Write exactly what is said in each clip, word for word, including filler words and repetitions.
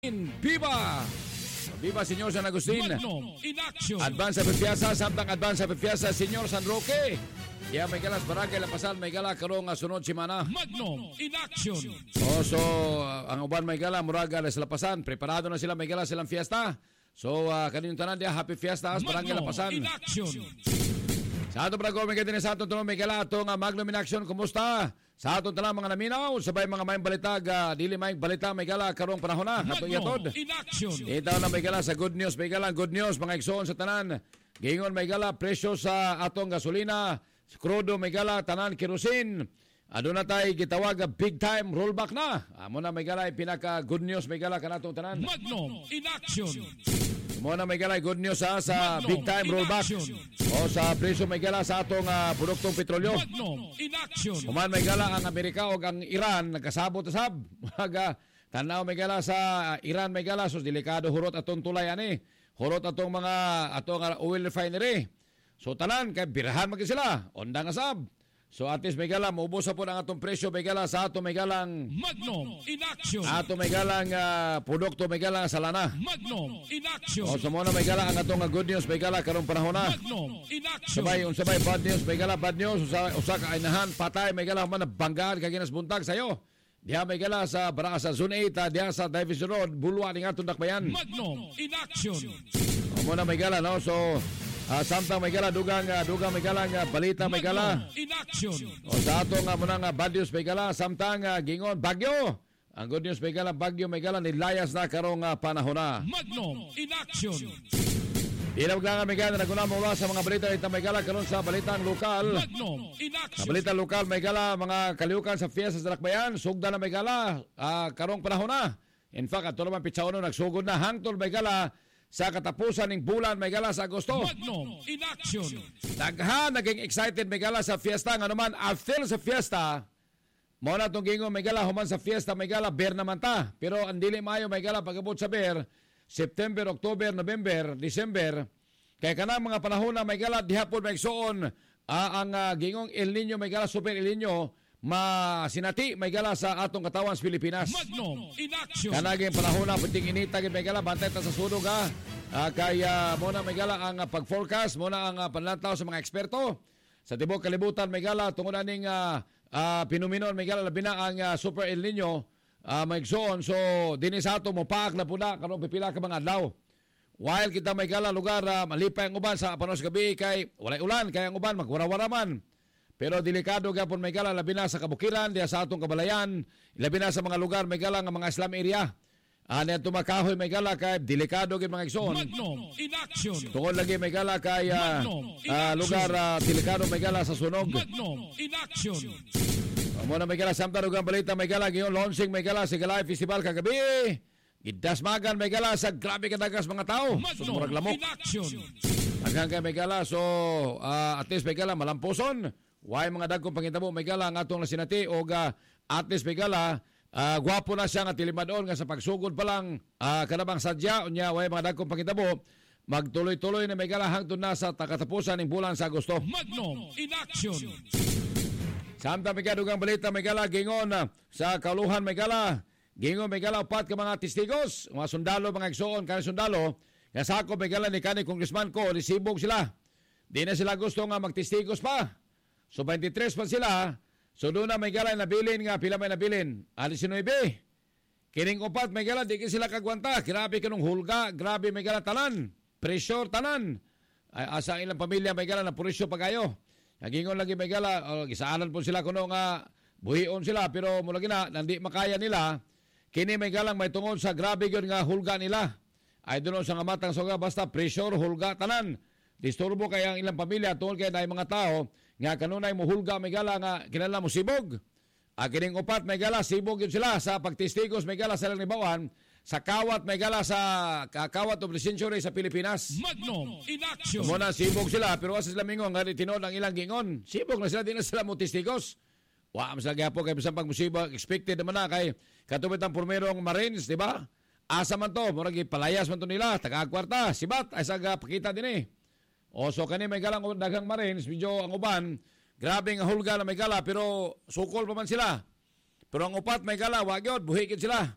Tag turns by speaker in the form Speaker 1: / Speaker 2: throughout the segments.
Speaker 1: Viva! Viva, Senyor San Agustin.
Speaker 2: Magnum in action.
Speaker 1: Advance sa Pipiasa, samtang advance sa Pipiasa, Senyor San Roque. Kaya may galas barangay Lapasan, may gala karong nga sunod simana.
Speaker 2: Magnum in action.
Speaker 1: Oh, so, uh, ang uban may gala, muraga sa Lapasan. Preparado na sila, may gala silang fiesta. So, uh, kanino tanan dia, happy fiesta, barangay
Speaker 2: Magnum
Speaker 1: Lapasan.
Speaker 2: in action.
Speaker 1: Sa ato brago, may ganyan sa ato tulong, may gala itong uh, Magnum in action. Kumusta? Sa ato talang mga naminaw, sabay mga mayang balitag, uh, dili mayang balita, may gala karong panahon na. Atong yatod.
Speaker 2: Magnum in action.
Speaker 1: Itaw na may gala sa good news, may gala good news, mga igsoon sa tanan. Gingon may gala, presyo sa atong gasolina, krudo may gala, tanan, kerosene. Ano na tayo gitawag, big time rollback na. Amo na may gala, pinaka good news, may gala kanatong tanan.
Speaker 2: Magnum in action.
Speaker 1: Mo na may gala, good news ha, sa
Speaker 2: Magnum
Speaker 1: big time
Speaker 2: in
Speaker 1: rollback.
Speaker 2: action.
Speaker 1: O sa presyo may gala sa atong uh, produktong petrolyo.
Speaker 2: Magnum in action.
Speaker 1: Kuman may gala ang Amerika o ang Iran, nagkasabot-sab. Mga tanaw may gala sa Iran may gala, so delikado hurot atong tulay ani. Hurot atong mga atong uh, oil refinery. So tanan kay birahan magin sila. Onda nga sab. So atis may gala, maubos sa po ang atong presyo may gala sa ato may galang
Speaker 2: Magnum in action.
Speaker 1: ato may galang uh, produkto may gala sa lana.
Speaker 2: Magnum in action.
Speaker 1: O sa muna may gala ang atong uh, good news may gala karong panahon na.
Speaker 2: Magnum in action.
Speaker 1: Sabay un sabay bad news may gala bad news usa usa ka inahan patay may gala man banggaan kay ginas buntag sayo. Diha may gala sa bara sa Zone eight, diha sa Division Road, bulwa ning atong dakbayan.
Speaker 2: Magnum in action.
Speaker 1: O muna may gala no, so uh, samtang may gala dugang uh, dugang may gala nga balita may gala.
Speaker 2: Magnum in action.
Speaker 1: O sa ato nga muna nga bad news may gala samtang uh, gingon bagyo. Ang good news may gala bagyo may gala nilayas na karong uh, panahon na.
Speaker 2: Magnum in action.
Speaker 1: Ilawag lang may gala naguna mula sa mga balita ita may gala karon sa balitang lokal.
Speaker 2: Magnum in
Speaker 1: Sa
Speaker 2: action.
Speaker 1: balita lokal may gala mga kaliukan sa fiesta sa Dakbayan, sugda na may gala uh, karong panahon na. In fact ato naman pitsaono nagsugod na hangtod may gala sa katapusan ng bulan may gala sa Agosto.
Speaker 2: Magnum in action.
Speaker 1: Daghan naging excited may gala sa fiesta nga naman after sa fiesta. Mao na tong gingon may gala human sa fiesta may gala ber naman ta. Pero ang dili maayo may gala pagabot sa ber September, October, November, December. Kaya kana mga panahon na may gala dihapon may igsoon uh, ang uh, gingong El Nino may gala super El Nino masinati may gala sa atong katawan sa Pilipinas.
Speaker 2: Magnum in action.
Speaker 1: Kanaging panahon na puting inita gid may gala bantay ta sa sunog ha. Uh, kaya mo na may gala ang uh, pag-forecast, mo na ang uh, panlantaw sa mga eksperto. Sa tibok kalibutan may gala tungod aning uh, uh, pinuminon may gala labi na ang uh, super El Nino. Uh, may igsoon, so dinis ato mo paak na puna karong pipila ka mga adlaw. While kita may gala lugar uh, malipay ang uban sa panos gabi kay walay ulan kay ang uban magwarawara man. Pero delikado gapon may gala labi na sa kabukiran diya sa atong kabalayan, labi na sa mga lugar may gala nga mga slum area. Ani uh, tumakahoy may gala kay delikado gid mga igsoon.
Speaker 2: Magnum in action.
Speaker 1: Tungod lagi may gala kay uh, uh, lugar uh, delikado may gala sa sunog.
Speaker 2: Magnum in action.
Speaker 1: Muna may gala samtang ugang balita may gala ngayon launching may gala sa Galay Festival kagabi. Gidasmagan may gala sa grabe kadagas mga tao. So murag
Speaker 2: Magnum
Speaker 1: lamok.
Speaker 2: in action.
Speaker 1: Hanggang kay may gala so uh, at least may gala malampuson. Why mga dagkong pangitabo may gala nga atong nasinati o uh, at least may gala uh, gwapo na siya nga tilimadon nga sa pagsugod pa lang uh, kanabang sadya unya why mga dagkong pangitabo magtuloy-tuloy na may gala hangtod na sa katapusan ng bulan sa Agosto.
Speaker 2: Magnum in action.
Speaker 1: Samtang may kadugang balita may gala gingon uh, sa kaluhan may gala gingon may gala upat ka mga testigos mga sundalo mga igsoon kanang sundalo nga sako may gala ni kanhi congressman ko resibog sila di na sila gusto nga magtestigos pa so twenty-three pa sila so doon na may gala nabilin nga pila may nabilin alas nineteen kining upat may gala di sila kagwanta grabe kanong hulga grabe may gala tanan pressure tanan ay asa ang ilang pamilya may gala na purisyo pagayo. Nagingon lagi may gala, oh, gisaanan po sila kuno nga buhion sila pero mula gina, nandi makaya nila, kini may galang may tungod sa grabe yun nga hulga nila. Ay doon sa nga matang soga, basta pressure, hulga, tanan. Disturbo kaya ang ilang pamilya, tungod kaya na mga tao, nga kanunay mo hulga may gala nga kinala mo sibog. Ah, kining upat may gala, sibog yun sila sa pagtistigos may gala sa lang nibawan, sa kawat may gala sa kawat of the century sa Pilipinas.
Speaker 2: Magnum in action.
Speaker 1: Muna sibog sila pero wasa sila mingon nga tinod ang ilang gingon. Sibog na sila di na sila mo testigos. Wa man sa gapo kay bisan pag musiba expected naman na kay katubit ang pormerong Marines, di ba? Asa man to, murag palayas man to nila, taga-kwarta, sibat ay sa pakita din eh. O so kani may galang daghang Marines, medyo ang uban, grabe nga hulga na may gala pero sukol pa man sila. Pero ang upat may gala, wagyod, buhikid sila.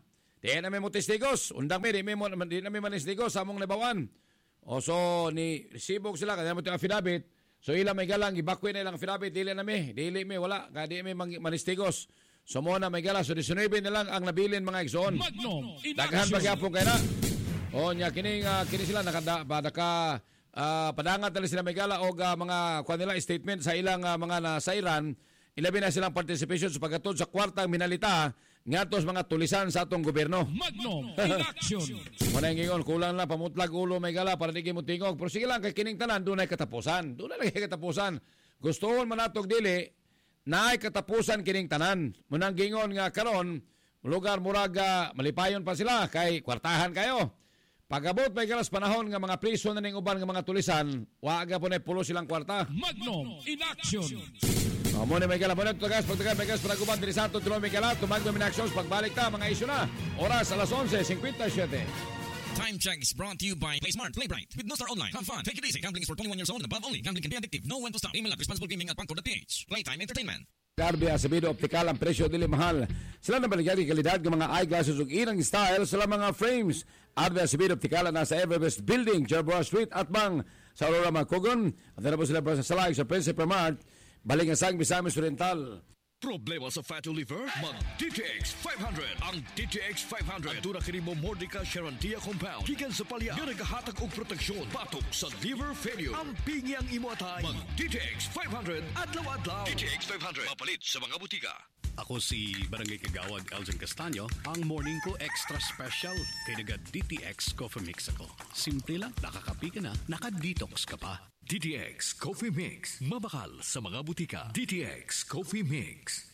Speaker 1: Di namin mo testigos. Undang mi, di namin mo, di namin manistigos sa among nabawan. O so, ni sibog sila, kaya mo itong affidavit. So, ilang may galang, ibakwin na ilang affidavit, dili na mi, dili mi, wala, kaya di mi manistigos. So, mo na may galang, so nineteen na lang ang nabilin mga igsoon.
Speaker 2: Magnum in
Speaker 1: Daghan
Speaker 2: action.
Speaker 1: pagyapon kaya na. O, nya, kini, uh, kini sila, nakada, naka, uh, padangat na sila may gala, o uh, mga, kung nila, statement sa ilang uh, mga nasairan, ilabi na silang participation sa pagkatod sa kwartang minalita, ngatos mga tulisan sa atong gobyerno.
Speaker 2: Magnum in action.
Speaker 1: Muna yung ingon, kulang lang, pamutlag ulo may gala para di kayo tingog. Pero sige lang, kay kining tanan, doon ay katapusan. Doon ay katapusan. Gustoon man natog dili, na ay katapusan kining tanan. Munang gingon nga karon, lugar muraga, malipayon pa sila, kay kwartahan kayo. Pagabot may galas panahon nga mga priso na ning uban nga mga tulisan, waaga po na pulo silang kwarta.
Speaker 2: Magnum in action.
Speaker 1: O, muna may gala, muna tugas, pagtagas, may galas, panaguban, dirisanto, tulong may gala, tumagdo min actions, pagbalik ta, mga isyo na. Oras, alas onse fifty-seven.
Speaker 3: Time check is brought to you by Play Smart, Play Bright. With No Star Online, have fun, take it easy. Gambling is for twenty-one years old and above only. Gambling can be addictive. Know when to stop. Email at responsible gaming at pangko dot p h. Playtime Entertainment.
Speaker 1: Garbi Acevedo Optical, ang presyo dili mahal. Sila na baligyan yung kalidad ng mga eyeglasses ug irang style sila mga frames. Garbi Acevedo Optical nasa Everbest Building, Jerboa Street at Bang sa Aurora Macogon. At na po sila sa Salag sa Principe Mart, Balingasang, Misamis Oriental.
Speaker 4: Problema sa fatty liver? Mag-D T X five hundred. Ang D T X five hundred. Ang kini mo Mordica Charantia Compound. Gikan sa palya. Nga nagahatag og proteksyon. Batok sa liver failure. Ang pingyang imo atay. Mag-D T X five hundred. Adlaw-adlaw. D T X five hundred. Mapalit sa mga butika.
Speaker 5: Ako si Barangay Kagawad Elgin Castaño, ang morning ko extra special kay naga D T X Coffee Mix ako. Simple lang, nakakapi ka na, naka-detox ka pa.
Speaker 4: D T X Coffee Mix. Mabakal sa mga butika. D T X Coffee Mix.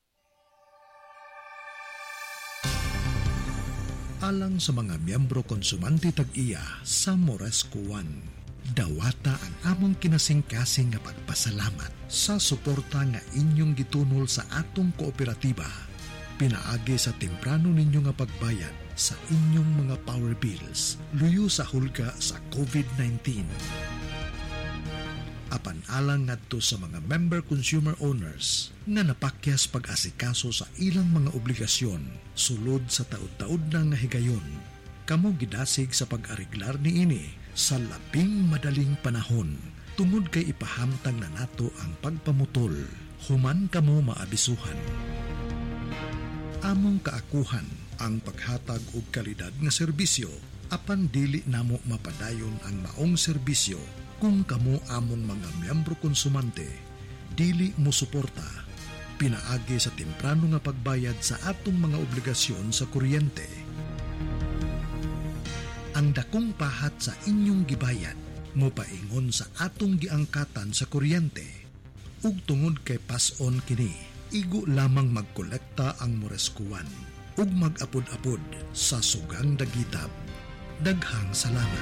Speaker 6: Alang sa mga miyembro konsumante tag-iya sa Moresco One, dawata ang among kinasing-kasing nga pagpasalamat sa suporta nga inyong gitunol sa atong kooperatiba. Pinaagi sa temprano ninyo nga pagbayad sa inyong mga power bills, luyo sa hulga sa COVID nineteen. Apan alang ngadto sa mga member consumer owners nga napakyas pag-asikaso sa ilang mga obligasyon sulod sa taud-taud na nga higayon, kamo gidasig sa pag-ariglar niini sa labing madaling panahon tungod kay ipahamtang na nato ang pagpamutol, human kamo maabisuhan. Among kaakuhan ang paghatag og kalidad nga serbisyo, apan dili namo mapadayon ang maong serbisyo kung kamo among mga miyembro konsumante dili mo suporta. Pinaagi sa temprano nga pagbayad sa atong mga obligasyon sa kuryente. Ang dakong pahat sa inyong gibayad mopaingon sa atong giangkatan sa kuryente. Ug tungod kay pason kini, igo lamang magkolekta ang Morescuan ug mag-apod-apod sa sugang dagitab. Daghang salamat.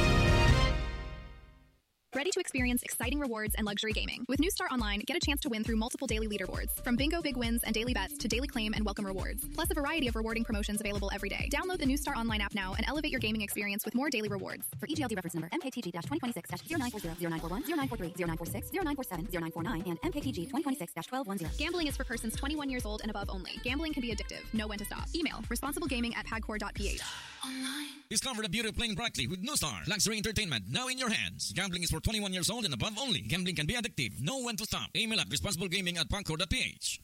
Speaker 7: Ready to experience exciting rewards and luxury gaming? With New Star Online, get a chance to win through multiple daily leaderboards, from bingo big wins and daily bets to daily claim and welcome rewards, plus a variety of rewarding promotions available every day. Download the New Star Online app now and elevate your gaming experience with more daily rewards.
Speaker 8: For E G L D reference number M K T G twenty twenty-six zero nine four zero zero nine four one zero nine four three zero nine four six zero nine four seven zero nine four nine and M K T G twenty twenty-six twelve ten.
Speaker 7: Gambling is for persons twenty-one years old and above only. Gambling can be addictive. Know when to stop. Email responsiblegaming at pagcor dot p h.
Speaker 3: Discover the beauty of playing brightly with No Star. Luxury entertainment now in your hands. Gambling is for twenty-one years old and above only. Gambling can be addictive. Know when to stop. Email at responsiblegaming at pangko dot p h.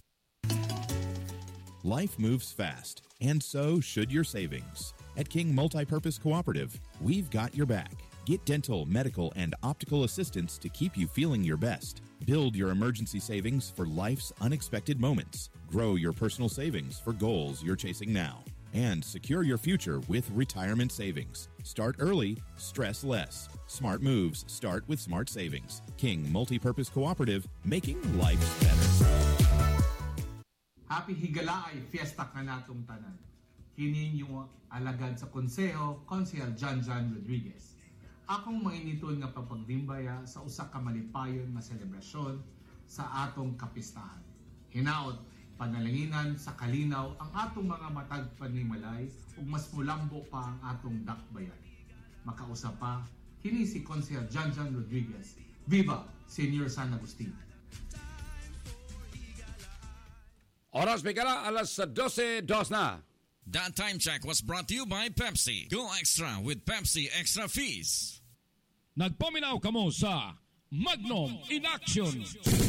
Speaker 9: Life moves fast, and so should your savings. At King Multipurpose Cooperative, we've got your back. Get dental, medical, and optical assistance to keep you feeling your best. Build your emergency savings for life's unexpected moments. Grow your personal savings for goals you're chasing now. And secure your future with retirement savings. Start early, stress less. Smart moves start with smart savings. King Multipurpose Cooperative, making life better.
Speaker 10: Happy Higala ay fiesta ka natong tanan. Kini yung alagad sa konseho, Konsehal John John Rodriguez. Akong mainiton nga papagdimbaya sa usa ka malipayon nga selebrasyon sa atong kapistahan. Hinaot, panalanginan sa kalinaw ang atong mga matag panimalay ug mas mulambo pa ang atong dakbayan. Makausap pa, kini si Konsehal John John Rodriguez. Viva Senior San Agustin!
Speaker 1: Oras may kala, alas twelve dos na.
Speaker 3: That time check was brought to you by Pepsi. Go extra with Pepsi Extra Fees.
Speaker 2: Nagpaminaw kamo sa Magnum in Action.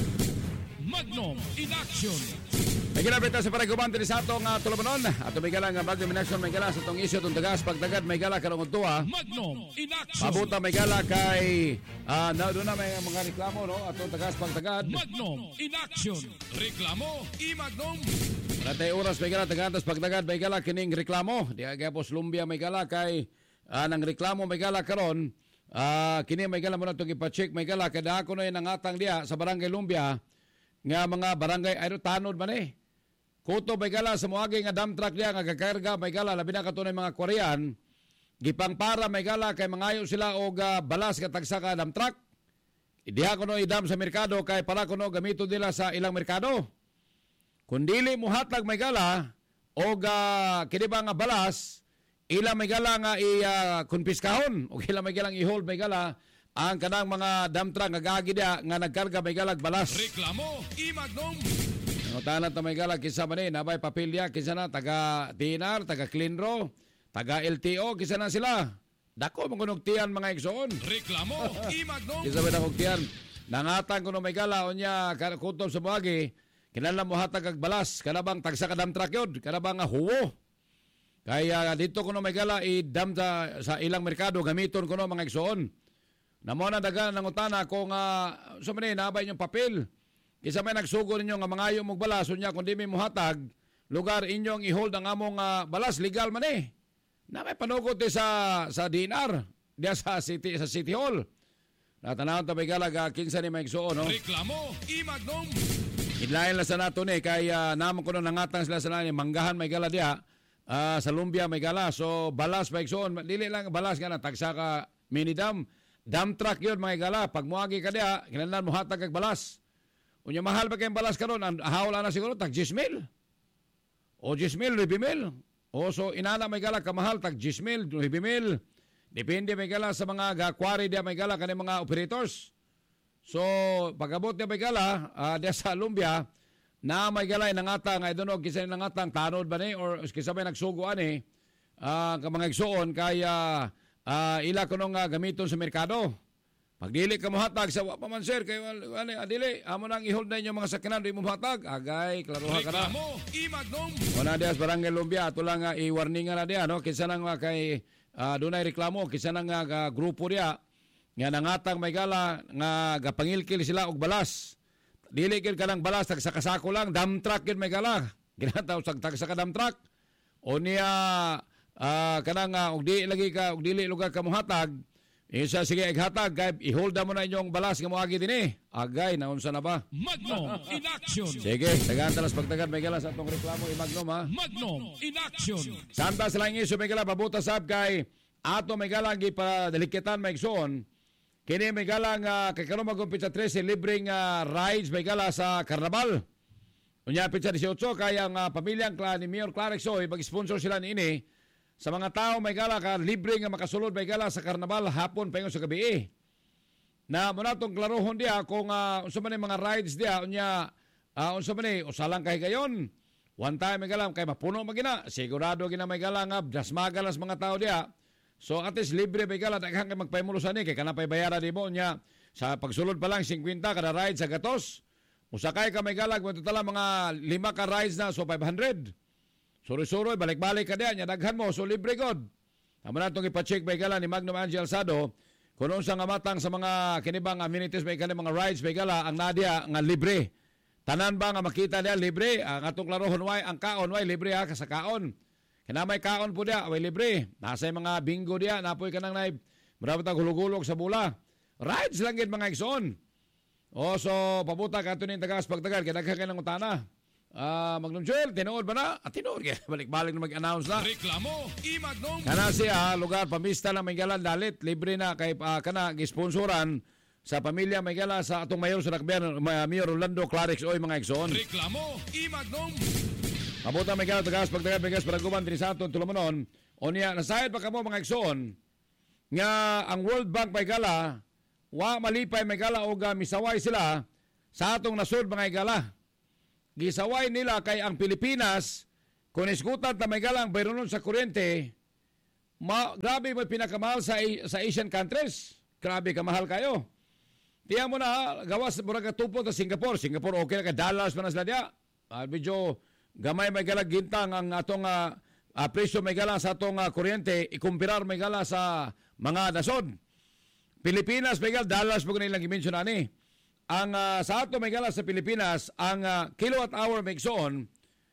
Speaker 2: Magnum in Action.
Speaker 1: May ginapita sa paraguban din sa atong uh, tulumanon. Ato may gala nga Magnum in Action, may gala sa itong isyo, itong tagas, pagtagad, may gala karong tuwa.
Speaker 2: Magnum in Action.
Speaker 1: Pabuta may gala kay, uh, na, doon na may mga reklamo, no? Atong tagas, pagtagad.
Speaker 2: Magnum in Action. Reklamo, i-Magnum.
Speaker 1: Ratay oras may gala, tagadas, pagtagad, may gala, kining reklamo. Di agay po Lumbia may gala kay, uh, nang reklamo may gala karon. Uh, kini may gala mo na itong ipacheck, may gala, kada ako na yung nangatang diya sa Barangay Lumbia, nga mga barangay, ay tanod man eh. Kuto may gala sa muagi nga dump truck niya nga kakarga may gala labi na katunay mga Korean gipang para may gala kay mangayo sila og uh, balas ka tagsa ka dump truck idiha kuno idam sa merkado kay para kuno gamito nila sa ilang merkado kun dili mo hatag may gala og uh, kini ba nga balas ila may gala nga i uh, konpiskahon og ila may galang i-hold may gala ang kanang mga dump truck nga gagi dia nga nagkarga may galag balas.
Speaker 2: Reklamo, i-Magnum.
Speaker 1: Tanat na may galag, kisa man eh, nabay papilya, kisa na taga T N R, taga Cleanro, taga L T O, kisa na sila. Dako, magunugtian mga igsoon.
Speaker 2: Reklamo, i-Magnum.
Speaker 1: Kisa ba nakugtian? Nangatan ko na may gala, o niya, kutob sa buhagi, kinala mo hatag ag balas, kanabang tagsa ka damtrak yun, kanabang huwo. Kaya dito ko na may gala, i-dam sa, sa ilang merkado, gamiton ko na mga igsoon. Namo na daga ng utana kung uh, sa so, nabay niyong papel. Kisa may nagsugo ninyo nga mga mong balas, unya kung di may muhatag, lugar inyong i-hold ang among uh, balas, legal man eh. Na may panugot eh sa, sa D N R, diya sa City, sa City Hall. Natanawang tabay galaga, kinsa ni Mike Soo, no?
Speaker 2: Reklamo, i-Magnum.
Speaker 1: Inlayan lang sa nato ni, kaya uh, naman ko nung nangatang sila sa nani, manggahan may gala diya, uh, sa Lumbia may gala, so balas Mike Soo, dili lang balas nga na, tagsa ka minidam, dump truck yun mga gala, pag muagi ka diya, kinalan mo hatag kag balas. Unya mahal ba kayong balas karon? Ang hawla na siguro tag ten mil. O ten mil, nine mil. O so inana may gala kamahal tag ten mil, nine mil. Depende may gala sa mga gakwari dia may gala kani mga operators. So pagabot dia may gala uh, dia sa Lumbia na may gala nangata nga idono kisa nangatang tanod ba ni or kisa may nagsugo ani uh, ka mga igsoon kaya uh, ila kuno nga gamiton sa merkado. Pag dili ka mohatag sa wa pa man sir kay ani adili amo nang i-hold na inyo mga sakyanan di mo mohatag agay klaruha ka na.
Speaker 2: Reklamo, i-Magnum.
Speaker 1: Wala dias Barangay Lumbia ato lang uh, i-warningan na dia no kinsa nang uh, kay uh, dunay reklamo kinsa nang uh, grupo dia nga nangatang may gala nga gapangilkil sila og balas. Dili gid kanang balas tag sa kasako lang dump truck gid may gala. Ginataw sa tag sa dump truck. O niya uh, kanang uh, og di lagi ka og dili lugar ka mohatag. Isa sige ighatag kay i-hold mo na inyong balas nga moagi dinhi. Agay naunsa na ba?
Speaker 2: Magnum in Action.
Speaker 1: Sige, tagaan talas pagtagad may gala sa atong reklamo i-Magnum ha.
Speaker 2: Magnum in Action.
Speaker 1: Santa sa lang iso may gala pabuta sab kay ato may gala gi pa delikitan may igsoon. Kini may gala nga kay karon magumpit sa thirteen libreng uh, rides may gala sa Carnaval. Unya pitsa eighteen kaya ang uh, pamilyang clan ni Mayor Clarexoy mag-sponsor sila niini. Sa mga tao may gala ka libre nga makasulod may gala sa Carnaval hapon paingon sa gabi eh. Na muna itong klarohon diya kung uh, unsa man mga rides diya unya uh, unsa man usalang kay gayon. One time may gala kay mapuno magina sigurado gina may gala nga dasmagalas mga tao diya. So at least libre may gala daghang kay magpahimulusan ni kay kana pay bayaran nimo nya sa pagsulod pa lang fifty kada ride sa gatos. Usakay ka may gala kung tala mga lima ka rides na so five hundred. Suri-suri, balik-balik ka diyan, daghan mo, so libre god. Amo na itong ipacheck may gala ni Magnum Angel Sado, kung sa nga matang sa mga kinibang amenities may gala, mga rides may gala, ang nadia nga libre. Tanan ba nga makita niya libre, ang atong klarohon way, ang kaon way, libre ha, sa kaon. Kinamay kaon po diya, way libre. Nasa mga bingo diya, napoy ka nang naib, marami tag hulugulog sa bula. Rides lang yun mga ikson. O so, pabuta ka ito ni tagas pagtagal, kaya daghan ka ng utana. Ah, uh, Magnum Joel, tinuod ba na? At tinuod kaya balik-balik na mag-announce na.
Speaker 2: Reklamo, i-Magnum.
Speaker 1: Kana siya, lugar, pamista na may galan, dalit, libre na kay uh, kana, gisponsoran sa pamilya may gala sa atong mayor sa Nakbian, Mayor Orlando Clarix Oy mga igsoon.
Speaker 2: Reklamo, i-Magnum.
Speaker 1: Mabuta may gala, tagas, pagtagas, may gas, paraguban, tinisaton, tulumanon. O niya, nasayad pa ka mo mga igsoon, nga ang World Bank may gala, wa malipay may gala o misaway sila sa atong nasud mga igala. Gisaway nila kay ang Pilipinas kung iskutan ta may galang bayronon sa kuryente, ma, grabe may pinakamahal sa, sa Asian countries. Grabe kamahal kayo. Tiyan mo na, gawas mura ka tupo sa Singapore. Singapore okay na ka, dollars man na sila diya. Uh, medyo gamay may galang gintang ang atong uh, uh, presyo may galang sa atong uh, kuryente, ikumpirar may galang sa mga nasod. Pilipinas may galang, dollars mo ko nilang i-mention na ni. Ang uh, sa ato may galang sa Pilipinas, ang uh, kilowatt hour may iksoon,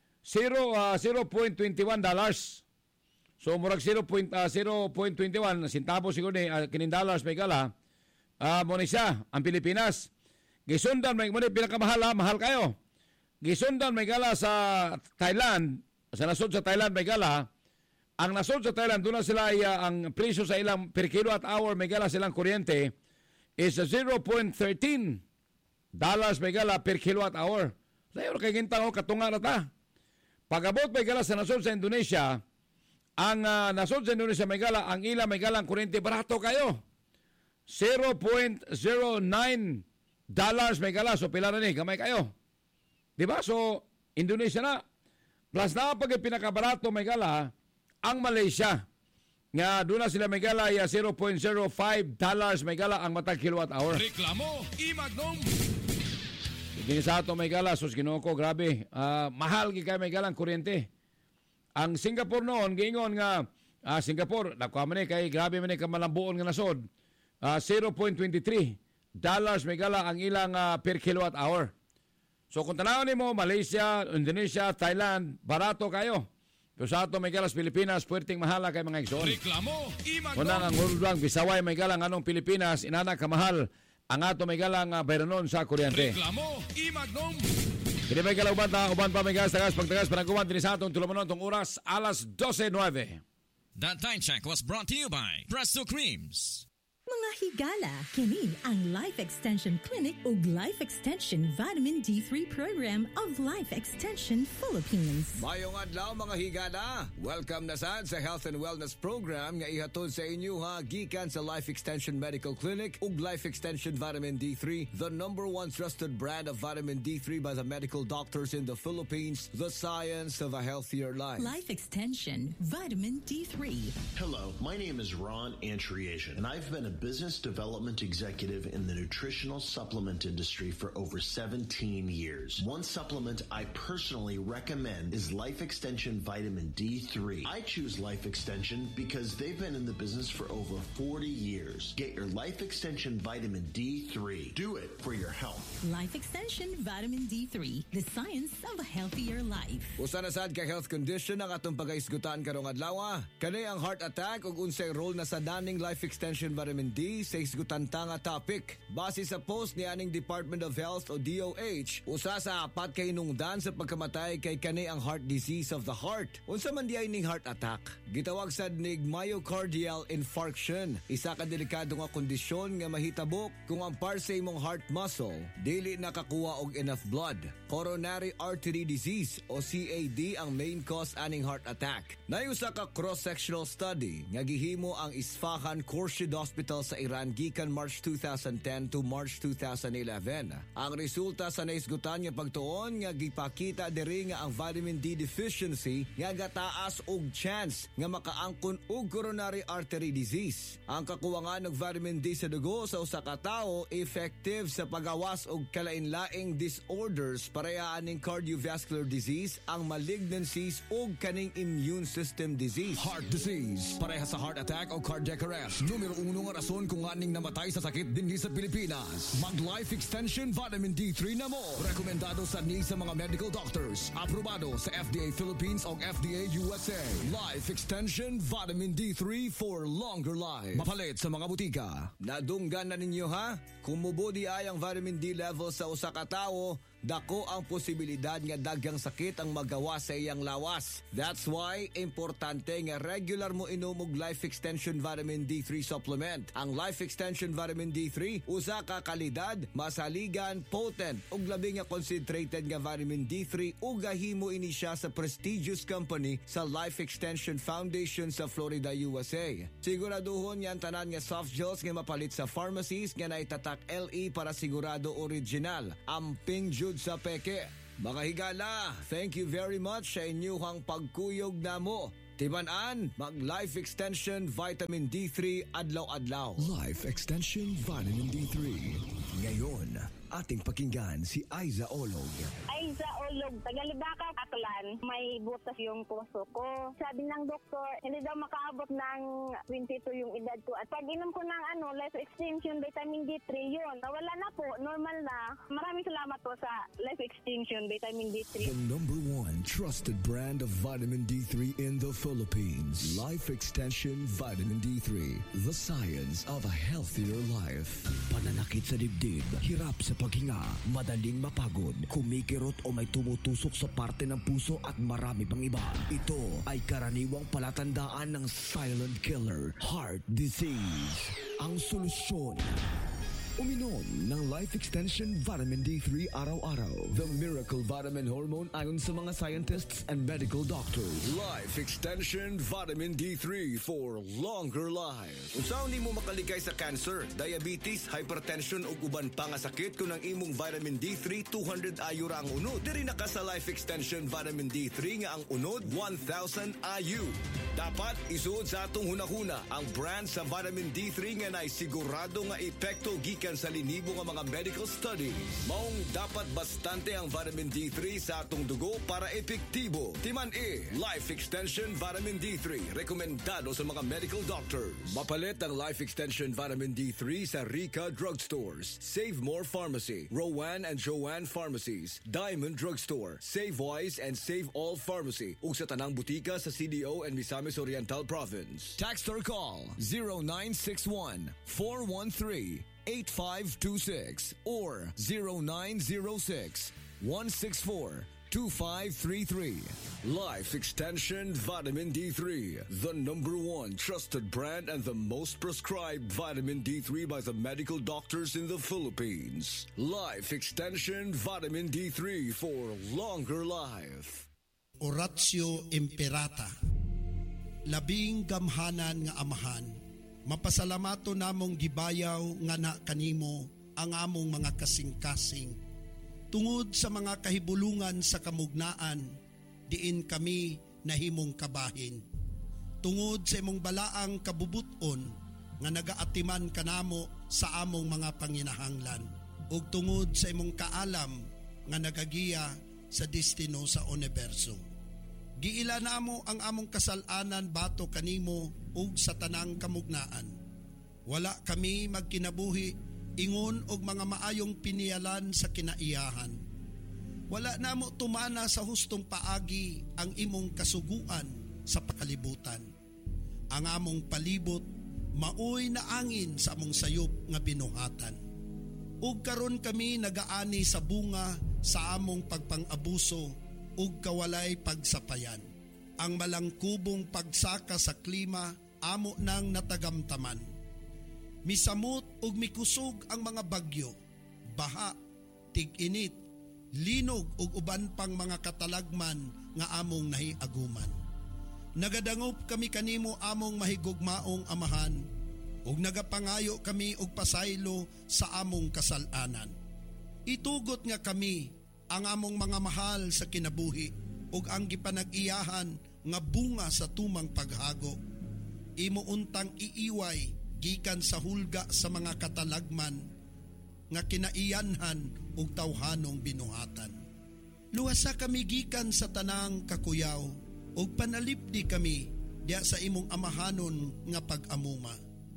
Speaker 1: zero point two one dollars. So murag zero point two one centavos siguro ni uh, kinin dollars may gala. Ah, uh, mo ni siya ang Pilipinas. Gisundan may mo ni pinakamahal, mahal kayo. Gisundan may gala sa Thailand, sa nasod sa Thailand may gala. Ang nasod sa Thailand doon na sila uh, ang presyo sa ilang per kilowatt hour may gala silang kuryente is zero point one three dollars may gala per kilowatt hour. Sayo kay gintang o katunga na ta. Pagabot may gala sa nasod sa Indonesia, ang uh, nasod sa Indonesia may gala, ang ila may galang kuryente barato kayo. zero point zero nine dollars may gala. So pila na ni, gamay kayo. Diba? So Indonesia na. Plus na pag pinakabarato may gala, ang Malaysia. Nga doon na sila may gala, ya zero point zero five dollars may gala ang matag kilowatt hour.
Speaker 2: Reklamo Imagnom.
Speaker 1: Gini sa ato may gala, sus ginoo ko, grabe. Uh, mahal gikay may galang kuryente. Ang Singapore noon, giingon nga, uh, Singapore, nakuha man eh, kay grabe man eh, kamalambuon nga nasod. Uh, zero point two three dollars may gala ang ilang uh, per kilowatt hour. So kung tanawin mo, Malaysia, Indonesia, Thailand, barato kayo. Pero sa ato may galas Pilipinas, puwerteng mahala kay mga igsoon.
Speaker 2: Reklamo Imagnom.
Speaker 1: Kunang ang urudwang, bisaway may galang anong Pilipinas, inana kamahal ang ato may galang uh, bayranon sa kuryente.
Speaker 2: Reklamo Imagnom.
Speaker 1: Kini may galang uban ta, uban pa may galas, tagas, pagtagas, panagkuman, din sa atong tulumanon tong oras, alas twelve nueve.
Speaker 3: That time check was brought to you by Presto Creams.
Speaker 11: Mga higala, kini ang Life Extension Clinic ug Life Extension Vitamin D three Program of Life Extension Philippines.
Speaker 12: Mayong adlaw mga higala. Welcome na sad sa Health and Wellness Program nga ihatod sa inyo ha gikan sa Life Extension Medical Clinic ug Life Extension Vitamin D three, the number one trusted brand of vitamin D three by the medical doctors in the Philippines, the science of a healthier life.
Speaker 11: Life Extension Vitamin D three.
Speaker 13: Hello, my name is Ron Antriasian, and I've been a business development executive in the nutritional supplement industry for over seventeen years. One supplement I personally recommend is Life Extension Vitamin D three. I choose Life Extension because they've been in the business for over forty years. Get your Life Extension Vitamin D three. Do it for your health.
Speaker 11: Life Extension Vitamin D three, the science of a healthier life.
Speaker 12: Usa na sad ka health condition ang atong pagaisgutan karong adlaw. Kani ang heart attack ug unsay role na sa daning Life Extension Vitamin D sa isgutan ta nga topic. Base sa post ni aning Department of Health o D O H, usa sa apat kay hinungdan sa pagkamatay kay kani ang heart disease of the heart. Unsa man diay ning heart attack? Gitawag sad nig myocardial infarction. Isa ka delikado nga kondisyon nga mahitabo kung ang par sa imong heart muscle dili nakakuha og enough blood. Coronary artery disease o C A D ang main cause aning heart attack. Nayusa ka cross-sectional study nga gihimo ang Isfahan Khurshid Hospital sa Iran gikan March twenty ten to March twenty eleven. Ang resulta sa naisgutan nga pagtuon nga gipakita diri nga ang vitamin D deficiency nga gataas og chance nga makaangkon og coronary artery disease. Ang kakuwangan ng vitamin D sa dugo sa usa ka tawo effective sa pagawas og kalain-laing disorders pareha aning cardiovascular disease, ang malignancies ug kaning immune system disease.
Speaker 4: Heart disease, pareha sa heart attack o cardiac arrest. Numero uno nga rason kung aning namatay sa sakit dinhi sa Pilipinas. Mag Life Extension Vitamin D three na mo. Rekomendado sa ni sa mga medical doctors. Aprobado sa F D A Philippines o F D A U S A. Life Extension Vitamin D three for longer life. Mapalit sa mga butika.
Speaker 12: Nadunggan na ninyo ha? Kung mubodi ay ang vitamin D level sa usa ka tawo, dako ang posibilidad nga daghang sakit ang magawa sa iyang lawas. That's why importante nga regular mo inom og Life Extension Vitamin D three supplement. Ang Life Extension Vitamin D three usa ka kalidad, masaligan, potent ug labi nga concentrated nga vitamin D three ug gahimo ini siya sa prestigious company sa Life Extension Foundation sa Florida, U S A. Siguraduhon yan tanan nga soft gels nga mapalit sa pharmacies nga naitatak L E para sigurado original. Amping jud sa peke. Mga higala, thank you very much sa inyuhang pagkuyog namo. Timan-an, mag-Life Extension Vitamin D three adlaw-adlaw.
Speaker 4: Life Extension Vitamin D three.
Speaker 12: Ngayon, ating pakinggan si Aiza Olog.
Speaker 14: Aiza Olog, Tagalibaka, Aklan. May butas yung puso ko. Sabi ng doktor, hindi daw makaabot ng twenty-two yung edad ko. At pag inom ko ng ano, Life Extension Vitamin D three, yun. Nawala na po, normal na. Maraming salamat po sa Life Extension Vitamin D three.
Speaker 4: The number one trusted brand of vitamin D three in the Philippines. Life Extension Vitamin D three. The science of a healthier life.
Speaker 15: Pananakit sa dibdib, hirap sa paghinga, madaling mapagod, kumikirot o may tumutusok sa parte ng puso at marami pang iba. Ito ay karaniwang palatandaan ng silent killer, heart disease. Ang solusyon, uminom ng Life Extension Vitamin D three araw-araw.
Speaker 12: The miracle vitamin hormone ayon sa mga scientists and medical doctors.
Speaker 4: Life Extension Vitamin D three for longer life.
Speaker 12: Unsaon nimo makaligay sa cancer, diabetes, hypertension ug uban pa nga sakit kung ang imong vitamin D three two hundred I U ra ang unod. Diri na ka sa Life Extension Vitamin D three nga ang unod one thousand I U. Dapat isuod sa atong hunahuna ang brand sa vitamin D three nga nay sigurado nga epekto gikan sa linibo nga mga medical studies. Maong dapat bastante ang vitamin D three sa atong dugo para epektibo. Timan-e, Life Extension Vitamin D three, rekomendado sa mga medical doctors. Mapalit ang Life Extension Vitamin D three sa Rica Drugstores, Save More Pharmacy, Rowan and Joanne Pharmacies, Diamond Drugstore, Save Wise and Save All Pharmacy, ug sa tanang butika sa C D O and Misamis Oriental Province. Text or call zero nine six one, four one three, eight five two six or zero nine zero six, one six four, two five three three. Life Extension Vitamin D three, the number one trusted brand and the most prescribed vitamin D three by the medical doctors in the Philippines. Life Extension Vitamin D three for longer life.
Speaker 16: Oratio Imperata. Labing gamhanan nga amahan, mapasalamato namong gibayaw nga na kanimo ang among mga kasing-kasing. Tungod sa mga kahibulungan sa kamugnaan, diin kami nahimong kabahin. Tungod sa imong balaang kabubuton, nga nagaatiman kanamo sa among mga panginahanglan. Ug tungod sa imong kaalam, nga nagagiya sa destino sa universo. Giila namo ang among kasalanan bato kanimo ug sa tanang kamugnaan. Wala kami magkinabuhi ingon og mga maayong pinialan sa kinaiyahan. Wala namo tumana sa hustong paagi ang imong kasuguan sa pakalibutan. Ang among palibot maoy na angin sa among sayop nga binuhatan. Ug karon kami nagaani sa bunga sa among pagpang-abuso ug kawalay pagsapayan. Ang malangkubong pagsaka sa klima amo nang natagamtaman. Misamot ug mikusog ang mga bagyo, baha, tig-init, linog ug uban pang mga katalagman nga among nahiaguman. Nagadangop kami kanimo among mahigugmaong amahan ug nagapangayo kami og pasaylo sa among kasalanan. Itugot nga kami ang among mga mahal sa kinabuhi ug ang gipanag-iyahan nga bunga sa tumang paghago. Imo untang iiway gikan sa hulga sa mga katalagman nga kinaiyanhan ug tawhanong binuhatan. Luwasa kami gikan sa tanang kakuyaw ug panalipdi kami diya sa imong amahanon nga pag-amuma.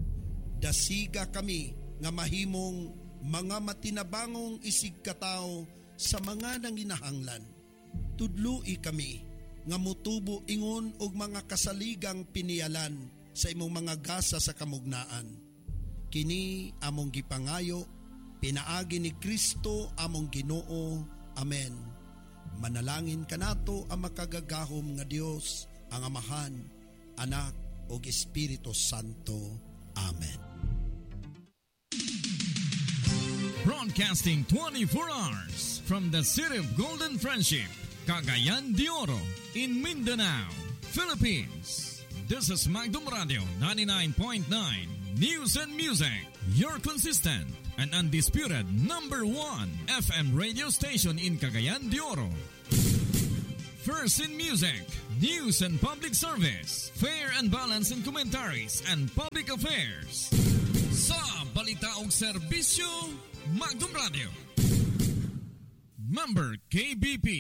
Speaker 16: Dasiga kami nga mahimong mga matinabangong isig katao sa mga nanginahanglan. Tudloi kami nga mutubo ingon og mga kasaligang pinialan sa imong mga gasa sa kamugnaan. Kini among gipangayo, pinaagi ni Kristo among Ginoo. Amen. Manalangin kanato ang makagagahom nga Dios, ang Amahan, Anak ug Espiritu Santo. Amen.
Speaker 3: Broadcasting twenty-four hours from the city of Golden Friendship, Cagayan de Oro, in Mindanao, Philippines. This is Magdum Radio ninety-nine point nine news and music. Your consistent and undisputed number one F M radio station in Cagayan de Oro. First in music, news and public service, fair and balanced in commentaries and public affairs. Sa balita og serbisyo, Magdum Radio. Member K B P.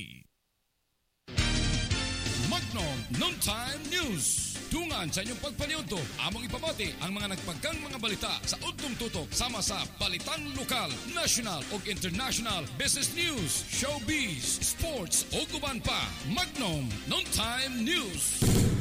Speaker 2: Magnum Noontime News. Tungan sa inyong pagpaniudto, among ipabati ang mga nagpagkang mga balita sa Udtong Tutok sama sa balitang lokal, national ug international, business news, showbiz, sports ug uban pa. Magnum Noontime News.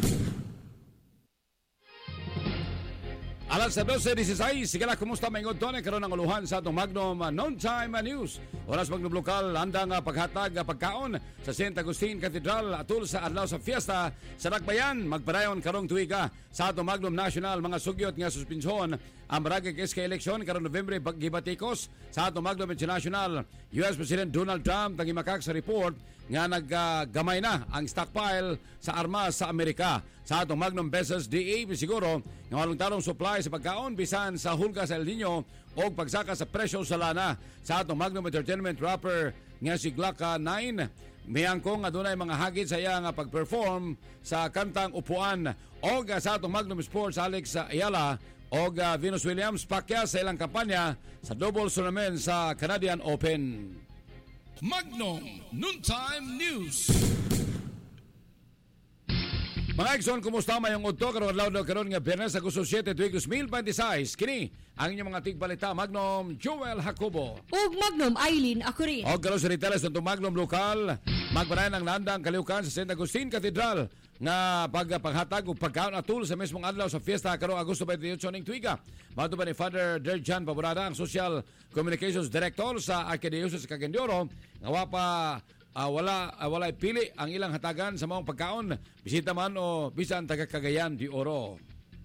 Speaker 1: Alas sa dose dieciséis, sigala kumusta maingod to karon ang uluhan sa atong Magnum Noontime News. Oras Magnum Lokal, handa nga paghatag pagkaon sa Saint Agustin Cathedral atul sa adlaw sa fiesta sa Dakbayan. Magpadayon karong tuiga sa atong Magnum National mga sugyot nga suspensyon ang Barangay S K election karong Nobyembre gibatikos sa atong Magnum International. U S President Donald Trump tangimakak sa report nga naggamay na ang stockpile sa armas sa Amerika. Sa atong Magnum Beses D A siguro nga walong tarong supply sa pagkaon bisan sa hulga sa El Nino o pagsaka sa presyo sa lana. Sa atong Magnum Entertainment rapper nga si Glocka nine miyangkong adunay mga hagit sa iya nga pag-perform sa kantang Upuan. O sa atong Magnum Sports Alex Ayala o Venus Williams pakya sa ilang kampanya sa double tournament sa Canadian Open.
Speaker 2: Magnum Noontime News.
Speaker 1: Mga Exxon, kumusta mayong udto karon adlaw daw karon nga Biyernes Agosto siyete tuig twenty twenty-six. Kini ang inyong mga tigbalita Magnum Joel Jacobo
Speaker 17: ug Magnum Eileen Akurin.
Speaker 1: Og karon sa retailers ng Magnum Lokal, magpanayon ang landang kaliukan sa Saint Agustin Cathedral nga pagpaghatag og pagkaon atul sa mismong adlaw sa fiesta karong Agosto twenty-eight ning tuiga. Mato ba ni Father Derjan Paburada, ang Social Communications Director sa Archdiocese sa Cagayan de Oro, nga wa pa Uh, wala uh, wala pili ang ilang hatagan sa mga pagkaon, bisita man o bisan taga Cagayan de Oro.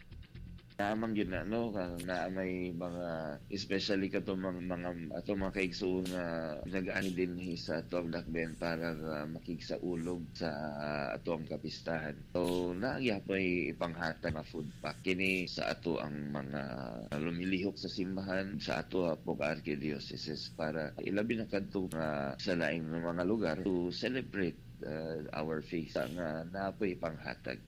Speaker 18: Naamang yun na, no? Na may mga, especially kato mga, mga, ato mga kaigsoon na nag-ani din sa atong dakben para uh, makigsaulog sa uh, atong kapistahan. So, nagyapay ipanghatag na food pack. Kini sa ato ang mga lumilihok sa simbahan, sa ato pong archdiocese para ilabi na kadto uh, sa laing mga lugar to celebrate uh, our faith nga uh, napoy ipanghatag.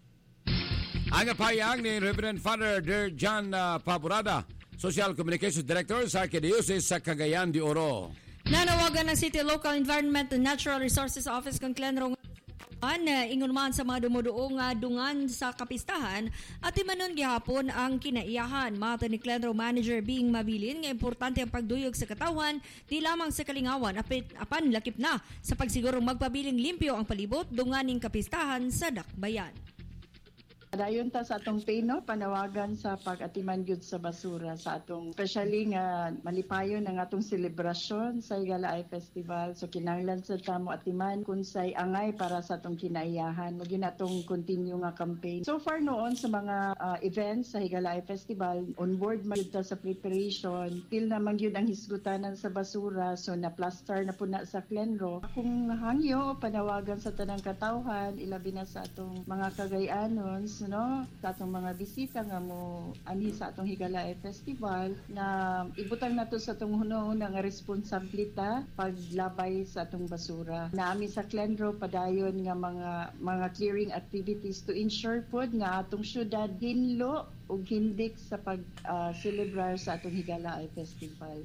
Speaker 1: Ang payang ni Reverend Father Derjan uh, Paburada, Social Communications Director sa Archdiocese sa Cagayan de Oro.
Speaker 17: Nanawagan ng City Local Environment and Natural Resources Office kang Clenro uh, ingon man sa mga dumuduong uh, dungan sa kapistahan at imanon gihapon ang kinaiyahan. Mato ni Clenro Manager Bing Mabilin nga importante ang pagduyog sa katawan di lamang sa kalingawan apit, apan lakip na sa pagsigurong magpabiling limpyo ang palibot dunganing kapistahan sa Dakbayan.
Speaker 19: Dayon ta sa atong pino panawagan sa pag-atiman gyud sa basura sa atong especially nga malipayon ang atong selebrasyon sa Higalaay Festival. So kinahanglan sa tamo atiman kunsay angay para sa atong kinaiyahan. Mo gyud atong continue nga campaign. So far noon sa mga uh, events sa Higalaay Festival, on board man gyud ta sa preparation. Til naman gyud ang hisgutanan sa basura. So na plaster na puna sa Clenro. Kung hangyo panawagan sa tanang katawhan ilabi na sa atong mga Cagayanos no sa atong mga bisita nga mo ani sa atong Higalaay Festival na ibutang nato sa atong hunahuna nga responsibilita paglabay sa atong basura. Naami sa Clenro padayon nga mga mga clearing activities to ensure pod nga atong syudad hinlo ug hindik sa pag uh, celebrar sa atong Higalaay Festival.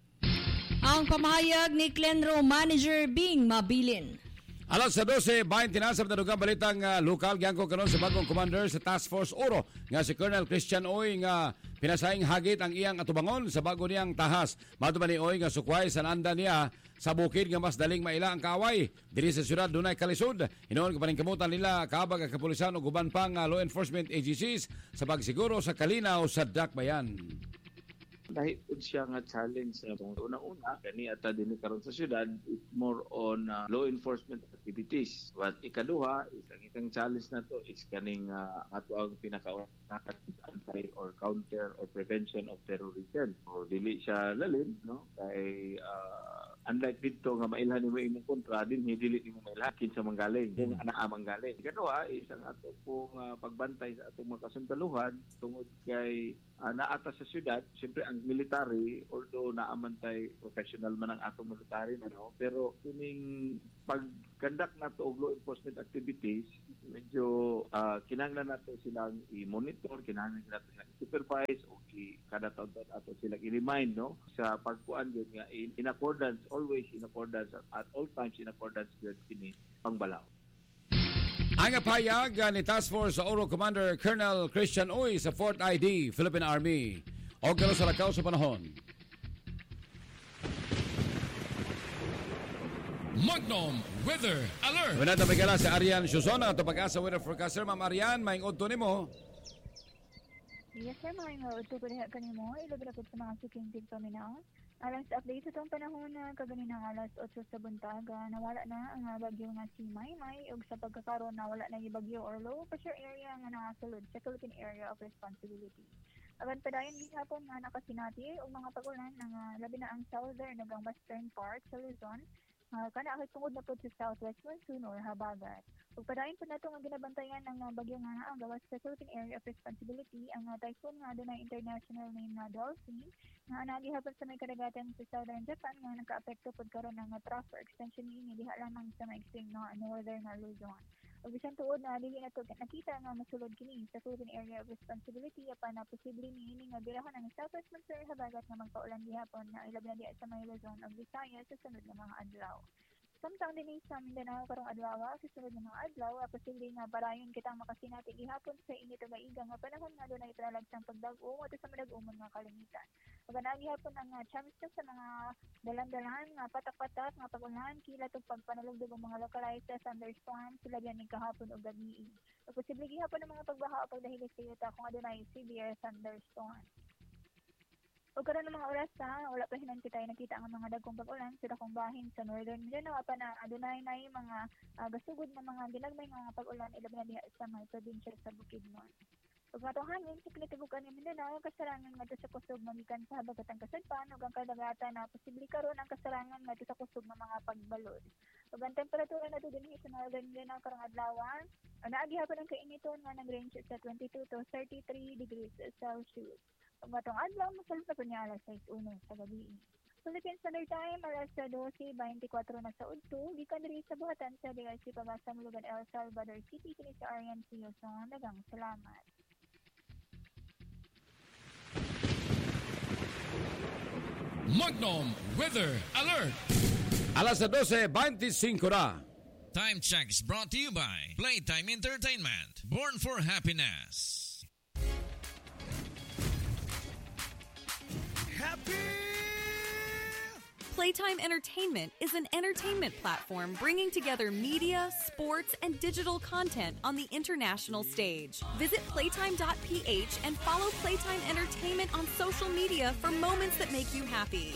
Speaker 17: Ang pamahayag ni Clenro Manager Bing Mabilin.
Speaker 1: Alas sa dose twenty na sa dugang balitang uh, lokal gyangko karon sa bagong commander sa Task Force Oro nga si Colonel Christian Oy nga pinasayang hagit ang iyang atubangon sa bago niyang tahas. Mato ba ni Oy nga sukway sa nanda niya sa bukid nga mas daling maila ang kaaway diri sa syudad dunay kalisod. Hinoon ka paningkamutan nila kaabag ang kapulisan ug uban pang uh, law enforcement agencies sa pagsiguro sa kalinaw sa Dakbayan.
Speaker 20: Dahil po siya nga challenge na uh, una-una, kani ata din karon sa syudad, it's more on uh, law enforcement activities. But ikaduha, isang itang challenge na to is kaning uh, ato ang pinaka anti or counter or prevention of terrorism. O dili siya lalim, no? Kay uh, unlike dito nga mailhan nimo imong kontra, din dili nimo mailhakin sa manggaling, kung anaa manggaling. Ikaduha, isang ato pong uh, pagbantay sa atong mga kasundaluhan tungod kay uh, naata sa syudad. Siyempre ang military, although naamantay professional man ang atong military, no? Pero kuning pag-conduct nato og law enforcement activities, medyo uh, kinahanglan nato silang i-monitor, kinahanglan nato nga i-supervise o i kada taon ato sila i-remind, no, sa pagkuan gyud nga in, in accordance, always in accordance, at all times in accordance with kini pangbalaw.
Speaker 1: Ang payag ni Task Force Oro Commander Colonel Christian Uy sa fourth I D Philippine Army. O gano'n sa lakaw sa panahon.
Speaker 2: Magnum Weather Alert!
Speaker 1: Wala na magala si Arian Shuzona at pag-asa weather forecaster. Ma'am Arian, may ingod to ni mo.
Speaker 21: Yes sir, mga ingod to paliha ka ni mo. Ilagapit sa mga sikintig paminaw. Alang sa update sa itong panahon na kaganinang alas otso sa buntag, uh, nawala na ang uh, bagyo nga si Maymay ug sa pagkakaroon nawala na yung bagyo or low pressure area nga nakasulod sa Philippine Area of Responsibility. Agan padayon gihapon nga nakasinati og mga pag-ulan ng uh, labi na ang southern ug ang western part sa Luzon. Uh, kana akit tungod na po sa southwest monsoon or habagat. Ug padayon po nato nga ginabantayan ng uh, bagyo nga ang gawas sa Philippine Area of Responsibility ang uh, typhoon nga adunay international name nga Dolphin nga nagihapon sa may kadagatan sa southern Japan nga nakaapekto pod karon ng uh, trough or extension niini diha lamang sa may extreme nga northern nga Luzon. Ug bisan tuod na dili na to nakita nga mosulod kini sa Philippine Area of Responsibility apan na posible niini nga birahan ang southwest monsoon or habagat nga magpaulan gihapon nga ilabi na diha sa may Luzon ug Visayas sa sunod nga mga adlaw. Samtang din sa Mindanao karong adlaw sa sunod ng mga adlaw, posible nga barayon kitang makasinati gihapon sa init ug maiga nga panahon nga dunay palalagsang pagdag-o at sa madag-umon nga kalangitan. Ug anagi hapon ang uh, chance sa mga dalan-dalan nga patak-patak nga pag-ulan kilat ug pagpanalugdog ng mga localized thunderstorms sila diyan ni kahapon ug gabi. Ug posible gihapon ang mga pagbaha o pagdahili sa yuta kung adunay severe thunderstorm. O karon ng mga oras ha, wala pa hinan kita nakita ang mga dagkong pag-ulan sa dakong bahin sa northern Mindanao pa na adunay nay mga uh, gasugod na mga ginagmay nga pag-ulan ilabi na diha sa may probinsya sa Bukidnon. Ug atong hangin sa kinatibukan ni Mindanao kasarangan ngadto sa kusog magikan sa habagatang kasadpan ug ang kadagatan na posible karon ang kasarangan ngadto sa kusog ng mga pagbalod. Ug ang temperatura nato dinhi sa northern Mindanao karong adlaw, naagi hapon ang kainiton nga nag-range sa twenty-two to thirty-three degrees Celsius. Ug atong adlaw mosulod pa niya alas sais uno sa gabi. Philippine Standard Time alas dose twenty-four na sa udto gikan diri sa buhatan sa D I C Pagasa Mulugan, El Salvador City kini sa Arian C. Luzon. Daghang salamat.
Speaker 2: Magnum Weather Alert!
Speaker 1: Alas dose twenty-five na.
Speaker 3: Time check is brought to you by Playtime Entertainment. Born for happiness.
Speaker 22: Playtime Entertainment is an entertainment platform bringing together media, sports, and digital content on the international stage. Visit playtime dot p h and follow Playtime Entertainment on social media for moments that make you happy.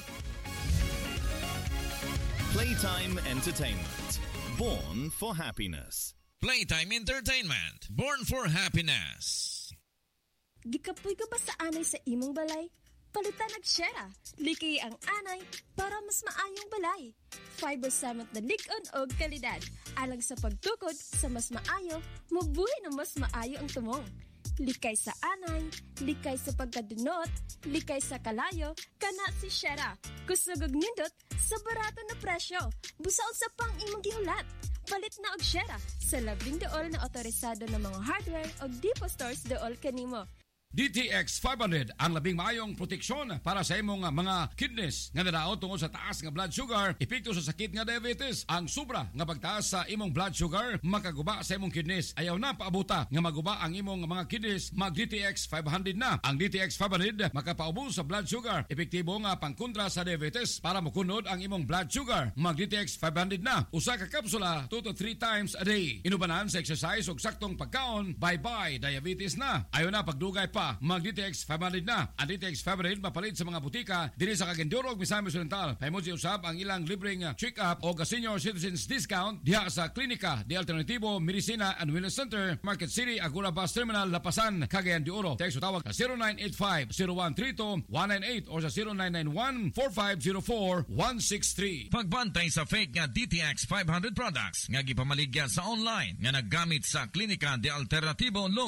Speaker 23: Playtime Entertainment. Born for happiness.
Speaker 3: Playtime Entertainment. Born for happiness.
Speaker 24: Gikapoy ka ba sa anay sa imong balay? Palitan nag-share. Likay ang anay para mas maayong balay. Fiber Summit na lig-on og kalidad. Alang sa pagtukod sa mas maayo, mabuhay na mas maayo ang tumong. Likay sa anay, likay sa pagkadunot, likay sa kalayo, kana si Shera. Kusog og nindot sa barato na presyo. Busaon sa pang imong gihulat. Palit na og Shera sa labing dool na otorisado ng mga hardware og depot stores dool kanimo.
Speaker 1: D T X five hundred ang labing maayong proteksyon para sa imong mga kidneys nga nadaot tungod sa taas nga blood sugar, epekto sa sakit nga diabetes. Ang sobra nga pagtaas sa imong blood sugar makaguba sa imong kidneys. Ayaw na paabuta nga maguba ang imong mga kidneys, mag D T X five hundred na. Ang D T X five hundred makapaubos sa blood sugar, epektibo nga pangkontra sa diabetes para makunod ang imong blood sugar. Mag D T X five hundred na. Usa ka kapsula two to three times a day. Inubanan sa exercise ug saktong pagkaon, bye-bye diabetes na. Ayaw na pagdugay pa, mag D T X five hundred na. Ang D T X five hundred mapalit sa mga butika dili sa Cagayan ug Misamis Oriental. Pahimusi usab ang ilang libreng check-up o senior citizens discount diha sa Klinika de Alternativo Medicina and Wellness Center, Market City, Agula Bus Terminal, Lapasan, Cagayan de Oro. Text o tawag sa zero nine eight five, zero one three two, one nine eight o sa zero nine nine one, four five zero four, one six three.
Speaker 3: Pagbantay sa fake nga D T X five hundred products nga gipamaligya sa online nga naggamit sa Klinika de Alternativo logo.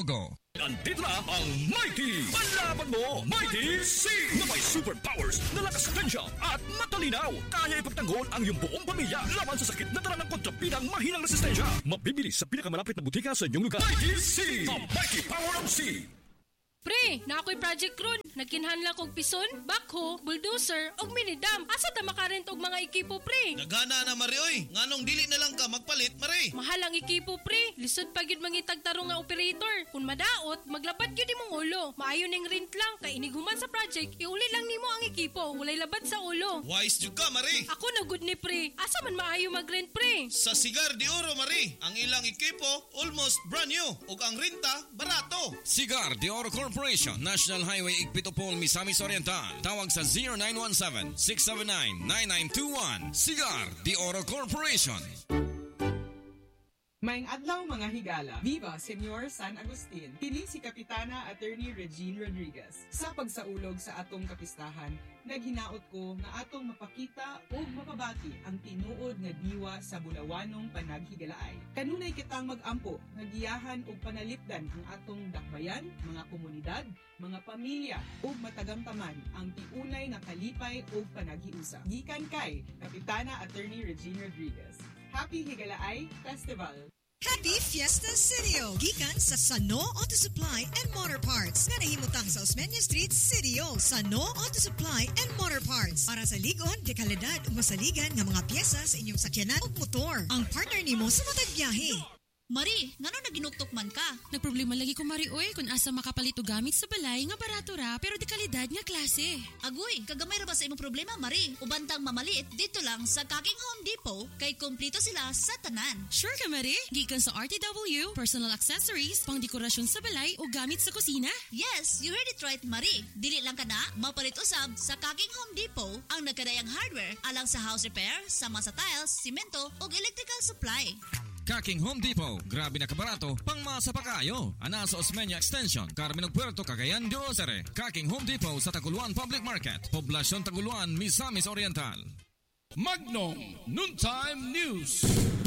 Speaker 4: Andito na ang Mighty! Palaban mo, Mighty C! Na may superpowers na lakas potential at matalinaw. Kaya ipagtanggol ang iyong buong pamilya laban sa sakit na dala ng kontrapidang mahinang resistensya. Mabibili sa pinakamalapit na butika sa inyong lugar. Mighty C! The Mighty Power of C!
Speaker 5: Pre, na ako'y project ron. Nagkinhanla kog pison, backhoe, bulldozer, og minidam. Asa ta makarent og mga ekipo, pre?
Speaker 6: Nagana na, Mari, oy. Nganong dili na lang ka magpalit, Mari?
Speaker 5: Mahal ang ekipo, pre. Lisod pa gyud mangitag tarong nga operator. Kung madaot, maglabat gyud imong ulo. Maayo ning rent lang, kay iniguman sa project, iuli lang nimo ang ekipo. Walay labat sa ulo.
Speaker 6: Wise jud ka, Mari.
Speaker 5: Ako na good ni, pre. Asa man maayo mag-rent, pre?
Speaker 6: Sa Cigar de Oro, Mari. Ang ilang ekipo, almost brand new. Ug ang renta, barato.
Speaker 3: Cigar de Oro Corporation, National Highway Igpitopol, Misamis Oriental. Tawag sa zero nine one seven, six seven nine, nine nine two one. Cigar de Oro Corporation.
Speaker 7: Maayong adlaw mga higala. Viva Senyor San Agustin. Kini si Kapitana Attorney Regine Rodriguez. Sa pagsaulog sa atong kapistahan, naghinaot ko nga atong mapakita o mapabati ang tinuod nga diwa sa bulawanong panaghigalaay. Kanunay kitang mag-ampo, nagiyahan o panalipdan ang atong dakbayan, mga komunidad, mga pamilya o matagamtaman ang tiunay na kalipay o panaghiusa. Gikan kay Kapitana Attorney Regine Rodriguez. Happy Higalaay Festival!
Speaker 8: Happy Fiesta Citio! Gikan sa Sano Auto Supply and Motor Parts nga nahimutang sa Osmeña Street, Citio. Sano Auto Supply and Motor Parts para sa ligon, dekalidad o masaligan nga mga pyesa sa inyong sakyanan o motor. Ang partner nimo sa matag biyahe.
Speaker 25: Mari, ngano naginuktok man ka? Nagproblema lagi ko, Mari, oy, kung asa makapalit o gamit sa balay nga barato ra, pero di kalidad nga klase. Agoy, kagamay ra ba sa imong problema, Mari? Ubantang mamaliit dito lang sa Kaking Home Depot, kay kumplito sila sa tanan. Sure ka, Mari? Gikan sa R T W, personal accessories, pang dekorasyon sa balay o gamit sa kusina? Yes, you heard it right, Mari. Dili lang ka na, mapalit usab sa Kaking Home Depot ang nagkadayang hardware alang sa house repair, sama sa tiles, simento o electrical supply.
Speaker 3: Kaking Home Depot, grabe na kabarato, pang masa pa kayo. Ana sa Osmeña Extension, Carmen Puerto, Cagayan de Oro. Kaking Home Depot sa Taguluan Public Market, Poblasyon Taguluan, Misamis Oriental.
Speaker 2: Magnum Noontime News.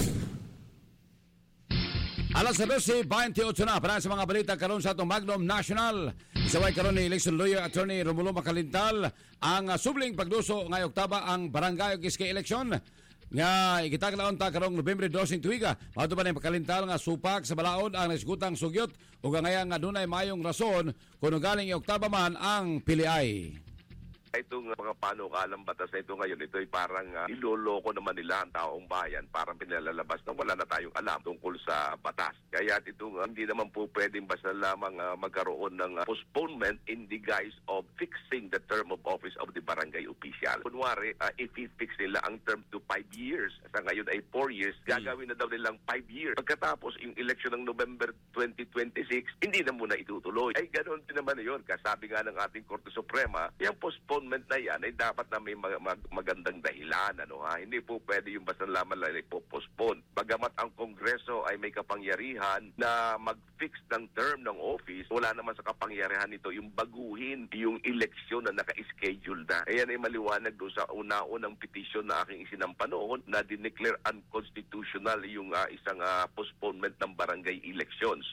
Speaker 1: Alas twelve twenty-eight na para sa mga balita karon sa atong Magnum National. Isaway karon ni election lawyer attorney Romulo Macalintal ang uh, subling pagduso ngayong Oktaba ang barangay ug iskay election nga ikitaglaon ta karong Nobyembre dose tuiga. Mato ba ni Macalintal nga supak sa balaod ang nagsugutang sugyot ug ngaya nga dunay mayong rason kung galing Oktaba man ang piliay.
Speaker 26: Itong mga panukalang batas na ito ngayon, ito ay parang uh, iloloko naman nila ang taong bayan, parang pinalalabas na wala na tayong alam tungkol sa batas. Kaya ito uh, hindi naman po pwedeng basta lamang uh, magkaroon ng uh, postponement in the guise of fixing the term of office of the barangay official. Kunwari, uh, if i-fix nila ang term to five years, sa ngayon ay four years, gagawin na daw nilang five years. Pagkatapos, yung election ng November twenty twenty-six, hindi na muna itutuloy. Ay, ganoon din naman yun. Kasabi nga ng ating Korte Suprema, yung postponement na yan ay dapat na may mag- mag- magandang dahilan. Ano, ha? Hindi po pwede yung basta lamang lang ipopostpone. Bagamat ang Kongreso ay may kapangyarihan na mag-fix ng term ng office, wala naman sa kapangyarihan nito yung baguhin yung eleksyon na naka-schedule na. Ayan ay maliwanag doon sa una-unang petition na aking isinampa noon na dineclare unconstitutional yung uh, isang uh, postponement ng barangay elections.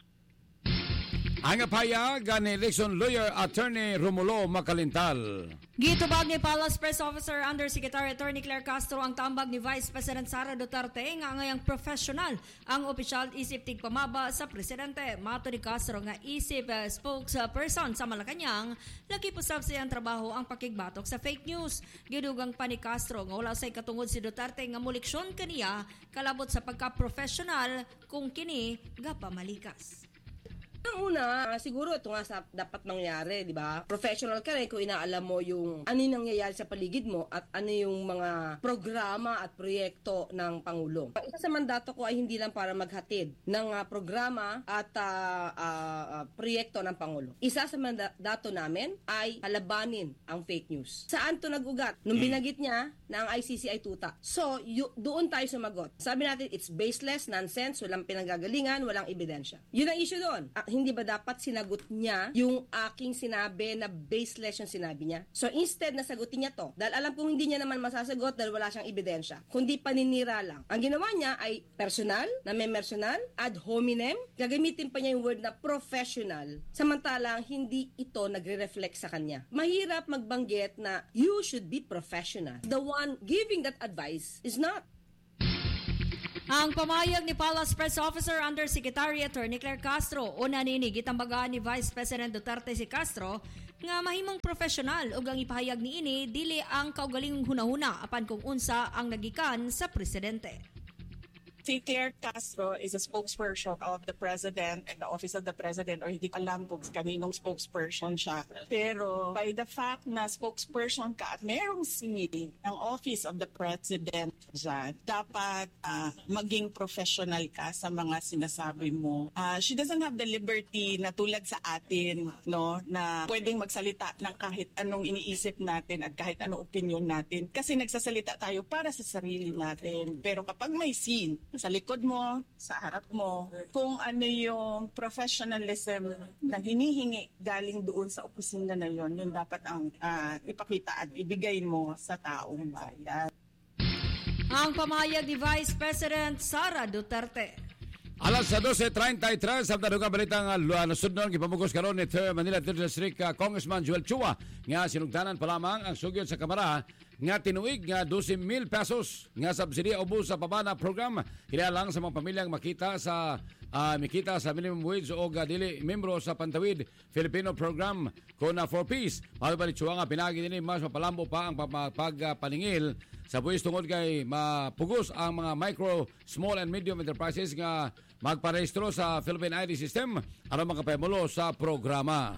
Speaker 1: Ang payag ni election lawyer attorney Romulo Macalintal.
Speaker 17: Gitubag ni Palace Press Officer Undersecretary Attorney Claire Castro ang tambag ni Vice President Sara Duterte nga ngayang professional ang opisyal isip tigpamaba sa presidente. Mato ni Castro nga isip uh, spokesperson sa Malacanang, laki pusab siyang trabaho ang pakigbatok sa fake news. Gidugang pa ni Castro nga wala say katungod si Duterte nga muliksyon kaniya kalabot sa pagka-professional kung kini gapamalikas.
Speaker 27: Ang una, siguro ito nga sa dapat mangyari, di ba? Professional ka rin kung inaalam mo yung ano yung nangyayari sa paligid mo at ano yung mga programa at proyekto ng Pangulo. Isa sa mandato ko ay hindi lang para maghatid ng uh, programa at uh, uh, uh, proyekto ng Pangulo. Isa sa mandato namin ay palabanin ang fake news. Saan to nag-ugat? Nung binagit niya na ang I C C ay tuta. So, yu- doon tayo sumagot. Sabi natin, it's baseless, nonsense, walang pinanggagalingan, walang ebidensya. Yun ang issue doon. Uh, hindi ba dapat sinagot niya yung aking sinabi na baseless yung sinabi niya? So instead na sagutin niya to, dahil alam kong hindi niya naman masasagot dahil wala siyang ebidensya, kundi paninira lang. Ang ginawa niya ay personal, na may personal, ad hominem, gagamitin pa niya yung word na professional, samantalang hindi ito nagre-reflect sa kanya. Mahirap magbanggit na you should be professional. The one giving that advice is not.
Speaker 17: Ang pamayag ni Palace Press Officer Undersecretary Attorney Claire Castro o naninig itambagaan ni Vice President Duterte si Castro nga mahimong profesional ug ang ipahayag ni ini dili ang kaugalingong hunahuna apan kung unsa ang nagikan sa presidente.
Speaker 9: Si Claire Castro is a spokesperson of the President and the Office of the President, or hindi ko alam kung kaninong spokesperson siya. Pero by the fact na spokesperson ka at merong seal ng Office of the President dyan, dapat uh, maging professional ka sa mga sinasabi mo. Uh, she doesn't have the liberty na tulad sa atin, no, na pwedeng magsalita ng kahit anong iniisip natin at kahit anong opinion natin. Kasi nagsasalita tayo para sa sarili natin. Pero kapag may scene, sa likod mo, sa harap mo, kung ano yung professionalism na hinihingi galing doon sa opisina na yon, yun dapat ang uh, ipakita at ibigay mo sa taong bayan.
Speaker 17: Ang pamayag ni Vice President Sara Duterte.
Speaker 1: Alas sa dose treinta y tres, sa tadugang balitang uh, nasud nun, ipamugos karon ni Manila third District uh, Congressman Joel Chua nga sinugdanan pa lamang ang sugod sa Kamara nga tinuig nga twelve mil pesos nga subsidiya ubos sa pabana program lang sa mga pamilyang makita sa uh, makita sa minimum wage o uh, dili membro sa Pantawid Filipino program ko na four piece. Mabalik Chua nga pinagi din mas mapalambo pa ang pagpaningil sa buwis tungod kay mapugos ang mga micro, small and medium enterprises nga magparehistro sa Philippine I D system aron makapahimulo sa programa.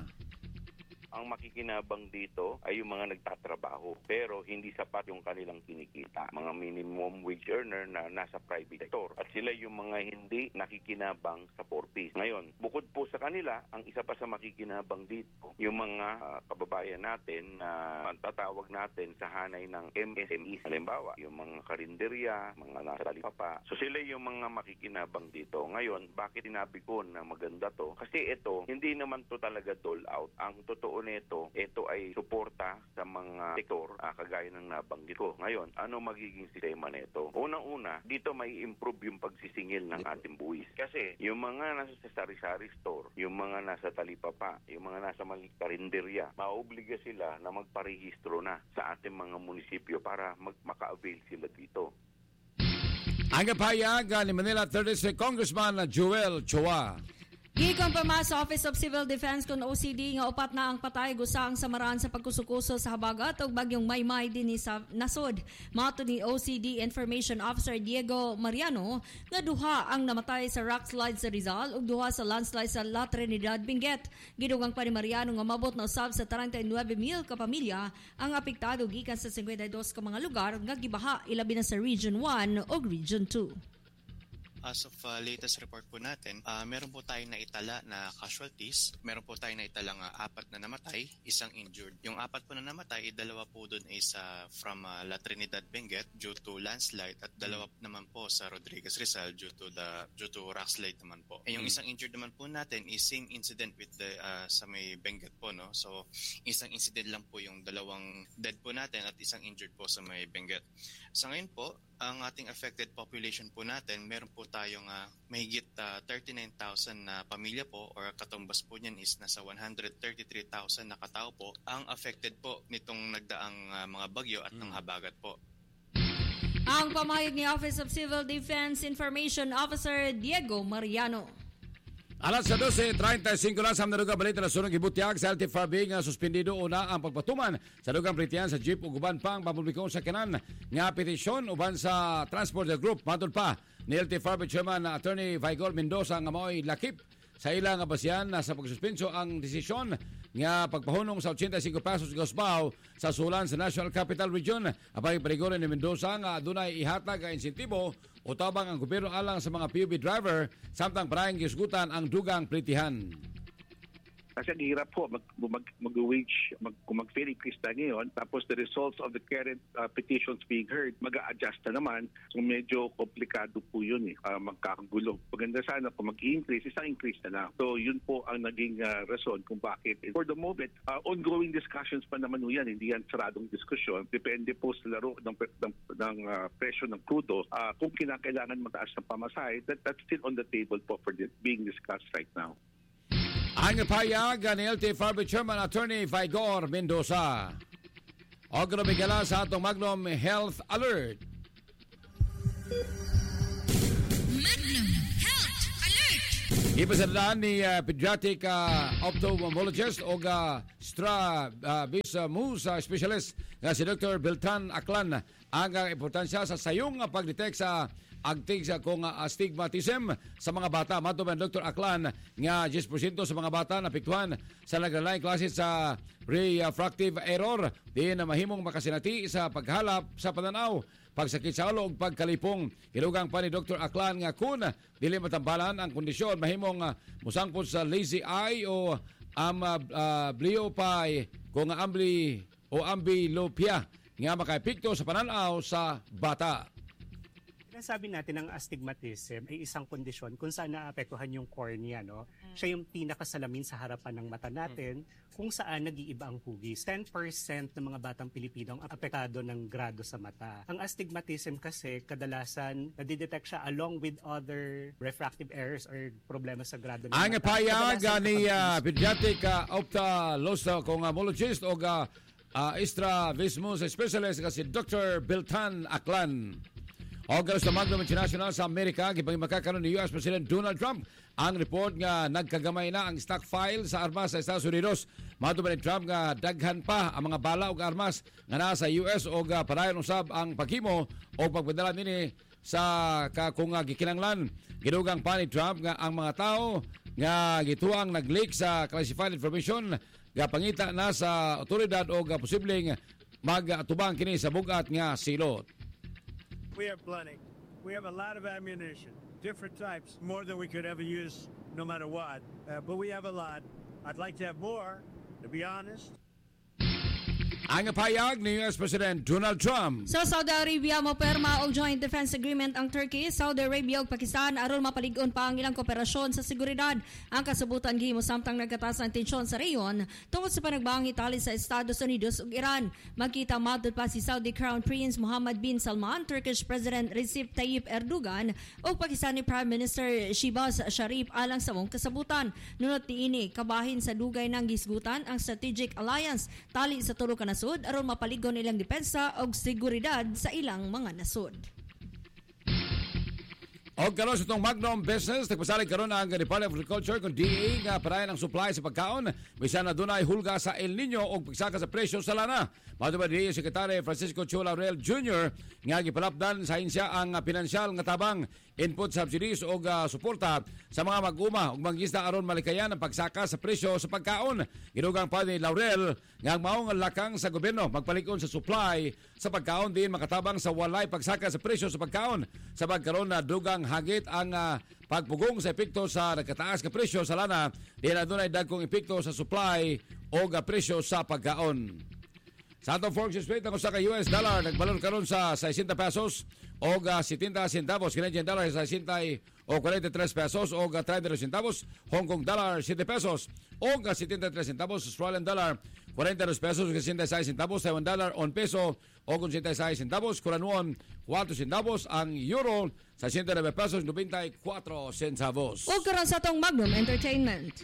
Speaker 26: Ang makikinabang dito ay yung mga nagtatrabaho pero hindi sapat yung kanilang kinikita. Mga minimum wage earner na nasa private sector at sila yung mga hindi nakikinabang sa four piece. Ngayon, bukod po sa kanila, ang isa pa sa makikinabang dito, yung mga uh, kababayan natin na uh, tatawag natin sa hanay ng M S M Es. Halimbawa, yung mga karinderya, mga nasa talipapa. So sila yung mga makikinabang dito. Ngayon, bakit sinabi ko na maganda to? Kasi ito, hindi naman to talaga dole out. Ang totoo nito, ito ay suporta sa mga sektor uh, kagaya ng nabanggit ko. Ngayon, ano magiging sistema nito? Unang-una, dito may improve yung pagsisingil ng ating buwis. Kasi yung mga nasa sa sari-sari store, yung mga nasa talipapa, yung mga nasa maliit karinderya, maobliga sila na magparehistro na sa ating mga munisipyo para mag- maka-avail sila dito.
Speaker 1: Ang kapayag ni Manila third District Congressman Joel Chua.
Speaker 17: Gikon pa mas sa Office of Civil Defense kung O C D nga upat na ang patay gusang samaran sa pagkusukuso sa habagat ug bagyong Maymay dinhi sa nasod. Mato ni O C D Information Officer Diego Mariano nga duha ang namatay sa rock slide sa Rizal ug duha sa landslide sa La Trinidad, Benguet. Gidugang pa ni Mariano nga mabot na usab sa thirty-nine mil ka pamilya ang apektado gikan sa fifty-two ka mga lugar nga gibaha ilabi na sa Region one ug Region two.
Speaker 10: As of uh, latest report po natin, uh, meron po tayong naitala na casualties. Meron po tayong naitalang uh, apat na namatay, isang injured. Yung apat po na namatay, dalawa po doon is uh, from uh, La Trinidad, Benguet due to landslide at dalawa naman po sa Rodriguez Rizal due to the due to rock slide naman po. Eh, yung isang injured naman po natin is same incident with the uh, sa may Benguet po, no? So isang incident lang po yung dalawang dead po natin at isang injured po sa may Benguet. Sa ngayon po, ang ating affected population po natin, meron po tayong uh, mahigit uh, thirty-nine thousand na pamilya po or katumbas po niyan is nasa one hundred thirty-three thousand na katao po ang affected po nitong nagdaang uh, mga bagyo at mm. ng habagat po.
Speaker 17: Ang pamayag ni Office of Civil Defense Information Officer Diego Mariano.
Speaker 1: Alas sa dose treinta y cinco na sa nadugang balita na sunong ibutiyag sa L T F R B nga suspendido una ang pagpatuman sa dugang pritiyan sa jeep ug uban pa ang pampublikong sakyanan nga petisyon uban sa Transport Group. Matod pa ni L T F R B Chairman na Attorney Vigor Mendoza nga mao'y lakip sa ilang nga basyan na sa pagsuspenso ang desisyon nga pagpahunong sa eighty-five pesos gasbaw sa sulan sa National Capital Region. Apay paligoran ni Mendoza nga adunay ihatag nga insentibo o tabang ang gobyerno alang sa mga P U B driver samtang parahing gisgutan ang dugang pritihan.
Speaker 11: Kasi ang hirap po mag, mag, mag-wage, mag, kung mag-fair increase na ngayon, tapos the results of the current uh, petitions being heard, mag-a-adjust na naman. So medyo komplikado po yun eh, uh, magkakagulo. Maganda sana kung mag-increase, isang increase na lang. So yun po ang naging uh, rason kung bakit. For the moment, uh, ongoing discussions pa naman yan, hindi yan saradong diskusyon. Depende po sa laro ng, ng, ng uh, presyo ng crudo. Uh, kung kinakailangan mataas ng pamasahe, that, that's still on the table po for the, being discussed right now.
Speaker 1: Ang payag ni L T F A R B Chairman Attorney Vigor Mendoza. O grabigala sa atong Magnum Health Alert.
Speaker 12: Magnum Health Alert!
Speaker 1: Ipasadaan ni uh, pediatric uh, ophthalmologist o uh, stra uh, bisa musa specialist nga si Doctor Beltran Aklan ang uh, importansya sa sayong uh, pagdetect sa agtig sa kung uh, astigmatism sa mga bata. Matuban Doctor Aklan nga ten percent sa mga bata napiktuhan sa naglalay klase sa refractive error di na mahimong makasinati sa paghalap sa pananaw, pagsakit sa ulo ug pagkalipong. Ilugang pa ni Doctor Aklan nga kun dili matambalan ang kondisyon mahimong uh, musangpot sa lazy eye o am um, uh, bliopy kung ambli o amblyopia nga makaepekto sa pananaw sa bata.
Speaker 13: Sabi natin ang astigmatism ay isang kondisyon kung saan naapektuhan yung cornea, no? Mm. Siya yung pinakasalamin sa harapan ng mata natin mm. kung saan nag-iiba ang hugis. ten percent ng mga batang Pilipino ang apektado ng grado sa mata. Ang astigmatism kasi kadalasan nadidetect siya along with other refractive errors or problema sa grado ng
Speaker 1: ang
Speaker 13: mata. Ang
Speaker 1: payag ni uh, pediatric uh, ophthalmologist o uh, uh, extravismus specialist kasi Doctor Beltran Aklan. August sa Magnum International sa Amerika, gipang makakaroon ni U S President Donald Trump ang report nga nagkagamay na ang stockpile sa armas sa Estados Unidos. Matuban ni Trump nga daghan pa ang mga bala ug armas nga naa sa U S o padayon usab ang paghimo o pagpadala nini sa kung gikinanglan. Gidugang pa ni Trump nga ang mga tao nga gituang nag-leak sa classified information nga pangita na sa otoridad o posibleng mag-atubang kini sa bugat nga silot.
Speaker 14: We have plenty. We have a lot of ammunition, different types, more than we could ever use no matter what. Uh, but we have a lot. I'd like to have more, to be honest.
Speaker 1: Ang payag ni U S President Donald Trump.
Speaker 17: Sa Saudi Arabia, moperma og joint defense agreement ang Turkey, Saudi Arabia ug Pakistan aron mapalig-on pa ang ilang kooperasyon sa seguridad. Ang kasubutan gihimo samtang nagkataas ang tensyon sa rehiyon tungod sa panagbaang Italy sa Estados Unidos ug Iran. Magkita madod pa si Saudi Crown Prince Mohammed bin Salman, Turkish President Recep Tayyip Erdogan ug Pakistani Prime Minister Shehbaz Sharif alang sa mong kasabutan. Nunot niini kabahin sa dugay ng gisgutan ang strategic alliance tali sa tulo ka nasud aron mapaligon ilang depensa og seguridad sa ilang mga nasud.
Speaker 1: Og karon sa itong Magnum Business, nagpasalig karon ang Department of Agriculture kung D A nga parayan ang supply sa pagkaon. Bisan na dunay hulga sa El Nino o pagsaka sa presyo sa lana. Matubad D A Secretary Francisco Chu Laurel Junior nga gipalapdan sa insya ang pinansyal nga tabang input subsidies o uh, suporta sa mga mag-uma ug mangisda aron malikayan ang pagsaka sa presyo sa pagkaon. Gidugang pa ni Laurel nga ang maong lakang sa gobyerno magpalikon sa supply sa pagkaon din makatabang sa walay pagsaka sa presyo sa pagkaon sa pagkaron na dugang hagit ang uh, pagpugong sa epekto sa nagkataas nga presyo sa lana din adunay dagkong epekto sa supply o uh, presyo sa pagkaon. Sa atong forex rate ang usa ka U S dollar nagbalor karon sa sixty pesos o uh, seventy centavos, Canadian dollar sa sixty o forty-three pesos o uh, thirty centavos, Hong Kong dollar seventy pesos o uh, seventy-three centavos, Australian dollar forty-two pesos o sixty-six centavos, Taiwan dollar one peso o sixty-six centavos, Korean won four centavos, ang euro sa sixty-nine pesos ninety-four centavos.
Speaker 17: O karon sa atong Magnum Entertainment.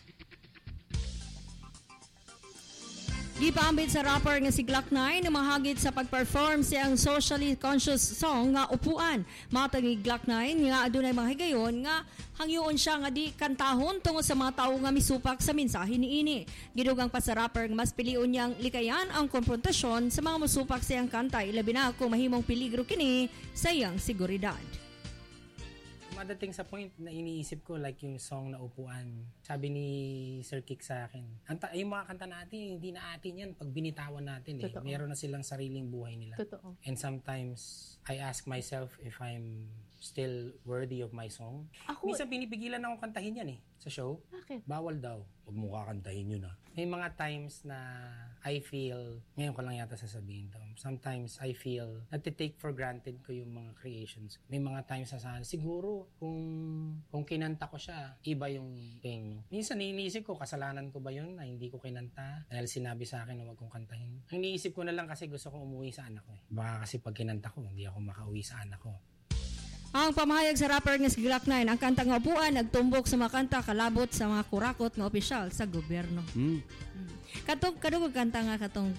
Speaker 17: Gipaambit sa rapper nga si Glock nine na mahagit sa pag-perform siyang socially conscious song nga Upuan. Matag ni Glock nine nga adunay mga higayon nga hangyoon siya nga di kantahon tungod sa mga tawo nga misupak sa mensahe niini. Gidugang pa sa rapper nga mas piliun niyang likayan ang konfrontasyon sa mga musupak siyang kanta ilabi na kung mahimong peligro kini sa iyang seguridad.
Speaker 15: Madating sa point na iniisip ko like yung song na Upuan. Sabi ni Sir Kick sa akin, Anta, yung mga kanta natin, hindi na atin yan pag binitawan natin. Eh. Meron na silang sariling buhay nila.
Speaker 24: Totoo.
Speaker 15: And sometimes, I ask myself if I'm still worthy of my song.
Speaker 24: Ako-
Speaker 15: Minsan pinipigilan akong kantahin yan eh, sa show.
Speaker 24: Bakit?
Speaker 15: Bawal daw. Huwag mo kakantahin yun ah. May mga times na I feel, ngayon ko lang yata sasabihin to, sometimes I feel, nati-take for granted ko yung mga creations. May mga times na sana, siguro, kung, kung kinanta ko siya, iba yung thing. Minsan iniisip ko, kasalanan ko ba yun na hindi ko kinanta? Dahil sinabi sa akin na huwag kong kantahin. Ang iniisip ko na lang kasi gusto kong umuwi sa anak ko eh. Baka kasi pag kinanta ko, hindi ako makauwi sa anak ko.
Speaker 17: Ang pamahayag sa rapper nga si Glock nine, ang kanta nga upuan nagtumbok sa mga kanta kalabot sa mga kurakot nga opisyal sa gobyerno.
Speaker 1: Hmm.
Speaker 17: Katong kadung kanta nga katong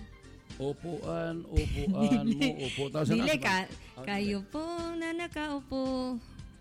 Speaker 1: Upuan, upuan mo, upo. Tapos
Speaker 17: dili
Speaker 1: ano,
Speaker 17: ka,
Speaker 1: ano,
Speaker 17: kayo po na nakaupo.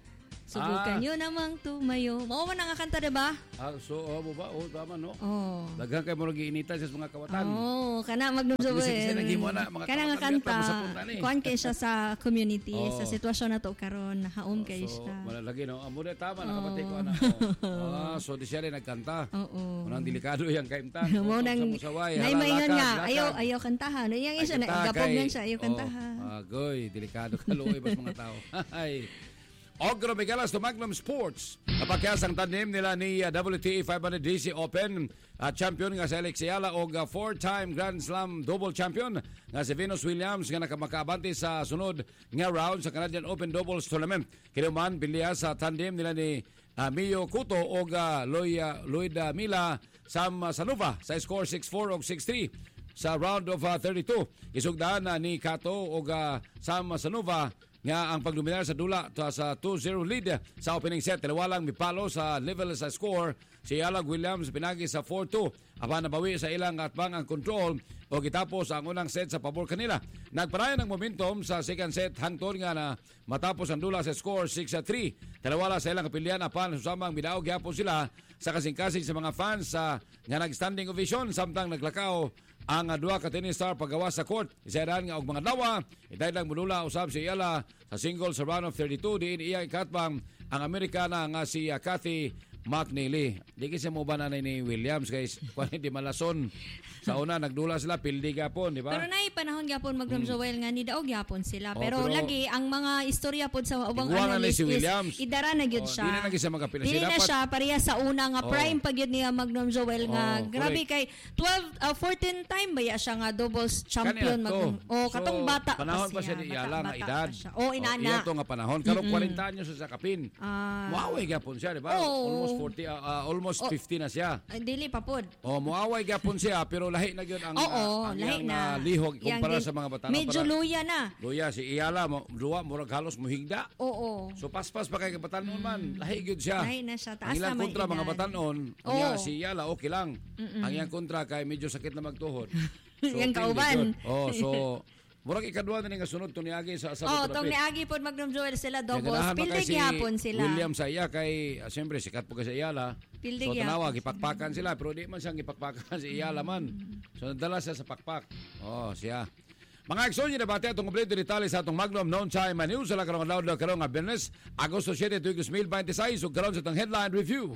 Speaker 17: Subukan
Speaker 1: Ah.
Speaker 17: nyo namang tumayo. Mao man ang kanta, diba?
Speaker 1: Ah, so, oh, ba? Oh, tama, no?
Speaker 17: Oh.
Speaker 1: Daghan kayo mo nag-iinita sa mga kawatan.
Speaker 17: Oh, kana Magnum Joel.
Speaker 1: Kasi naghimo na, mga
Speaker 17: Kana nga
Speaker 1: kawatan,
Speaker 17: kanta.
Speaker 1: yata, masapunta ni.
Speaker 17: Kuan kay siya sa community,
Speaker 1: Oh.
Speaker 17: sa sitwasyon na to karon, haom kay
Speaker 1: So,
Speaker 17: siya.
Speaker 1: malalagi, no? Amo na tama,
Speaker 17: Oh.
Speaker 1: nakapatay ko na. Oh. Ah, so, di siya rin nagkanta.
Speaker 17: Oo.
Speaker 1: Unang delikado yung kaimtan.
Speaker 17: Mo nang nay maingon nga, ayaw
Speaker 1: ayaw.
Speaker 17: ayaw kantahan. Yang isa na gapog yan siya, ayaw kantahan.
Speaker 1: Oh, agoy, delikado kaluoy bas mga tao. Ay. Ogro Miguelas to Magnum Sports. Napakyas ang tandem nila ni uh, W T A five hundred D C Open at champion nga si Alex Ayala o uh, four-time Grand Slam double champion nga si Venus Williams nga nakamakaabante sa sunod nga round sa Canadian Open Doubles Tournament. Kinuman pilya sa tandem nila ni uh, Mio Couto o uh, Loya, Loida Mila Sam uh, Sanuva sa score six four o six three. Sa round of uh, thirty-two, isugdaan na ni Kato o uh, Sam Sanuva nga ang pagdominar sa dula to sa two zero lead sa opening set. Taliwalang mipalo sa level sa score si Alag Williams pinagi sa four two. Apan nabawi sa ilang atbang ang control o gitapos ang unang set sa pabor kanila. Nagparayan ng momentum sa second set hangtod nga na matapos ang dula sa score six three. Taliwala sa ilang kapilian apan susamang bidaog gyapon sila sa kasing-kasing sa mga fans sa nga nag-standing ovation samtang naglakaw ang duwa ka tennis star paggawa sa court. Isaran nga og mga dawa, itay lang mulula usab si Ayala sa single sa round of thirty-two diin iya ikatbang ang Amerikana nga si uh, Kathy McNeely. Di kasi mo ba na ni Williams guys, kung hindi malason. Sa una nagdula sila pildi gapon, di ba?
Speaker 17: Pero nay panahon gyapon Magnum
Speaker 1: Hmm.
Speaker 17: Joel nga ni daog gyapon sila.
Speaker 1: Oh,
Speaker 17: pero,
Speaker 1: pero
Speaker 17: lagi ang mga istorya pod sa ubang
Speaker 1: Iguana ni
Speaker 17: analyst
Speaker 1: si Williams.
Speaker 17: is idara na gyud
Speaker 1: Oh,
Speaker 17: siya.
Speaker 1: di na lagi siya magapila.
Speaker 17: Dili
Speaker 1: Siya
Speaker 17: na
Speaker 1: dapat-
Speaker 17: siya pareha sa una nga
Speaker 1: Oh.
Speaker 17: prime pag yun niya Magnum Joel nga
Speaker 1: Oh,
Speaker 17: grabe
Speaker 1: correct.
Speaker 17: kay twelve uh, fourteen time ba ya siya nga doubles champion
Speaker 1: Kanina to.
Speaker 17: Magnum. Oh, katong
Speaker 1: So,
Speaker 17: bata
Speaker 1: panahon pa siya ni
Speaker 17: Bata-
Speaker 1: Ayala nga
Speaker 17: bata
Speaker 1: edad.
Speaker 17: pa siya. Oh, inana.
Speaker 1: iya to nga panahon. Karong
Speaker 17: Mm-mm.
Speaker 1: forty anyos sa kapin.
Speaker 17: Ah.
Speaker 1: Muaway gapon siya, di ba?
Speaker 17: Oh.
Speaker 1: Almost forty, uh, uh, almost
Speaker 17: Oh.
Speaker 1: fifty na siya.
Speaker 17: Ay, dili pa pod.
Speaker 1: Oh, muaway gapon siya pero lahi na gyud ang
Speaker 17: Oo,
Speaker 1: uh, ang
Speaker 17: lahi
Speaker 1: iyang,
Speaker 17: na.
Speaker 1: uh, lihok
Speaker 17: Yang
Speaker 1: kumpara
Speaker 17: din-
Speaker 1: sa mga bata.
Speaker 17: Medyo luya na.
Speaker 1: Luya si Iyala mo duwa murag halos muhigda.
Speaker 17: Oo.
Speaker 1: So paspas pa kay batanon man. Lahi gyud siya.
Speaker 17: Lahi na siya. Taas
Speaker 1: Ang ilang
Speaker 17: naman
Speaker 1: kontra mga
Speaker 17: edad.
Speaker 1: batanon,
Speaker 17: Oo.
Speaker 1: niya si Iyala okay lang.
Speaker 17: Mm-mm.
Speaker 1: Ang iyang kontra kay medyo sakit na magtuhod.
Speaker 17: Yang
Speaker 1: tindi
Speaker 17: kauban.
Speaker 1: gyud. Oh, so murag ikadua na nga sunod to niagi sa sa
Speaker 17: Oh,
Speaker 1: Butulapit.
Speaker 17: tong niagi pod Magnum Joel sila
Speaker 1: Kaya
Speaker 17: doubles.
Speaker 1: ganahan man
Speaker 17: Pilde
Speaker 1: kay si
Speaker 17: gyapon sila.
Speaker 1: William sa iya kay uh, siyempre sikat po kay sa Iyala.
Speaker 17: Pilde
Speaker 1: So
Speaker 17: gyapon
Speaker 1: tanawa gipakpakan sila pero di man siyang gipakpakan si Iyala man. So nadala siya sa pakpak. Oh, siya. Mga aksyon yung debate atong kompleto detalye sa atong Magnum Noon Time News sa karong adlaw karong nga Biyernes, Agosto seven, twenty twenty-six ug karon sa atong headline review.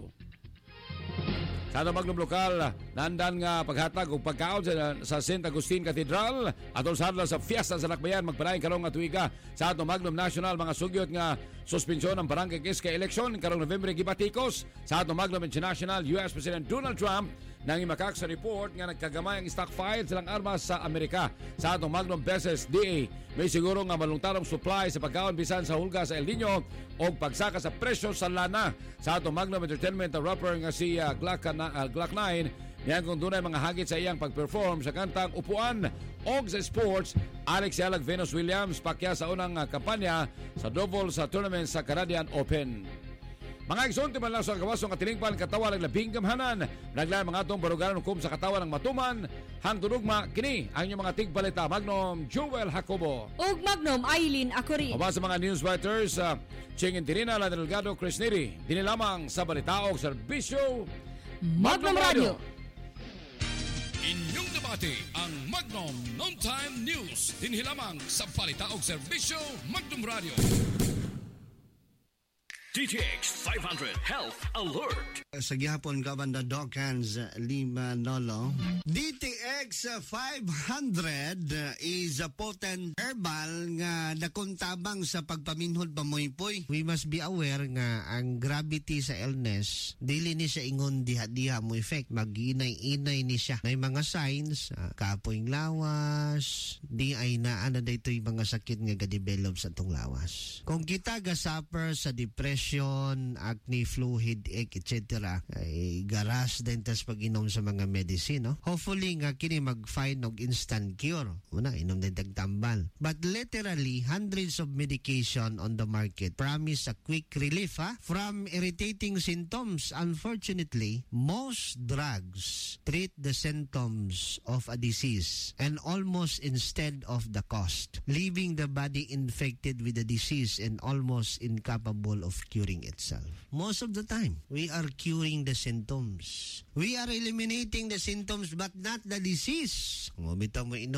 Speaker 1: Sa atong Magnum lokal, nandan nga paghatag og pagkaon sa, sa Saint Agustin Cathedral atol sa adlaw sa fiesta sa Lakbayan magpalain karong nga tuiga sa atong Magnum National mga sugyot nga suspensyon ng barangay Kiska election karong November gibatikos sa atong Magnum International. U S President Donald Trump nang imakak sa report nga nagkagamay ang stockpile silang armas sa Amerika. Sa atong Magnum Versus D A, may siguro nga malungtarong supply sa pagkaon bisan sa hulga sa El Nino o pagsaka sa presyo sa lana. Sa atong Magnum Entertainment rapper nga si uh, Glock, uh, Glock nine, niyan kung dunay mga hagit sa iyang pag-perform sa kantang Upuan og sa sports, Alex Ayala Venus Williams pakya sa unang uh, kampanya sa double sa tournament sa Canadian Open. Mga igsoon, timan lang sa kawasong katilingpan katawa ng labing gamhanan. Naglaan mga atong barugaran hukom sa katawa ng matuman. Hang tunugma, kini ang inyong mga tigbalita. Magnum Joel Jacobo.
Speaker 17: Ug Magnum Eileen Akuri.
Speaker 1: O ba sa mga news writers, uh, Ching Intirina, Lana Delgado, Chris Neri. Dini lamang sa balitaog serbisyo
Speaker 17: Magnum Radio.
Speaker 2: Inyong debate ang Magnum Noon Time News. Dinhi lamang sa balitaog serbisyo Magnum Radio.
Speaker 4: D T X five hundred Health Alert.
Speaker 16: Sa gihapon ka banda Dawkins Lima Nolo. D T X five hundred is a potent herbal nga nakuntabang sa pagpaminhod pamoypoy. We must be aware nga ang gravity sa illness dili ni siya ingon diha-diha mo effect. Mag-inay-inay ni siya. May mga signs, uh, kapoy lawas, di ay naa na daytoy mga sakit nga ga-develop sa tong lawas. Kung kita ga-suffer sa depression, acne, flu, headache, et cetera ay garas din tas pag-inom sa mga medicine, no? Hopefully nga kini mag-find og instant cure. Una, inom din tagtambal. But literally, hundreds of medication on the market promise a quick relief ha? From irritating symptoms. Unfortunately, most drugs treat the symptoms of a disease and almost instead of the cost, leaving the body infected with the disease and almost incapable of curing itself. Most of the time, we are curing the symptoms. We are eliminating the symptoms but not the disease. Kung bitaw mo inom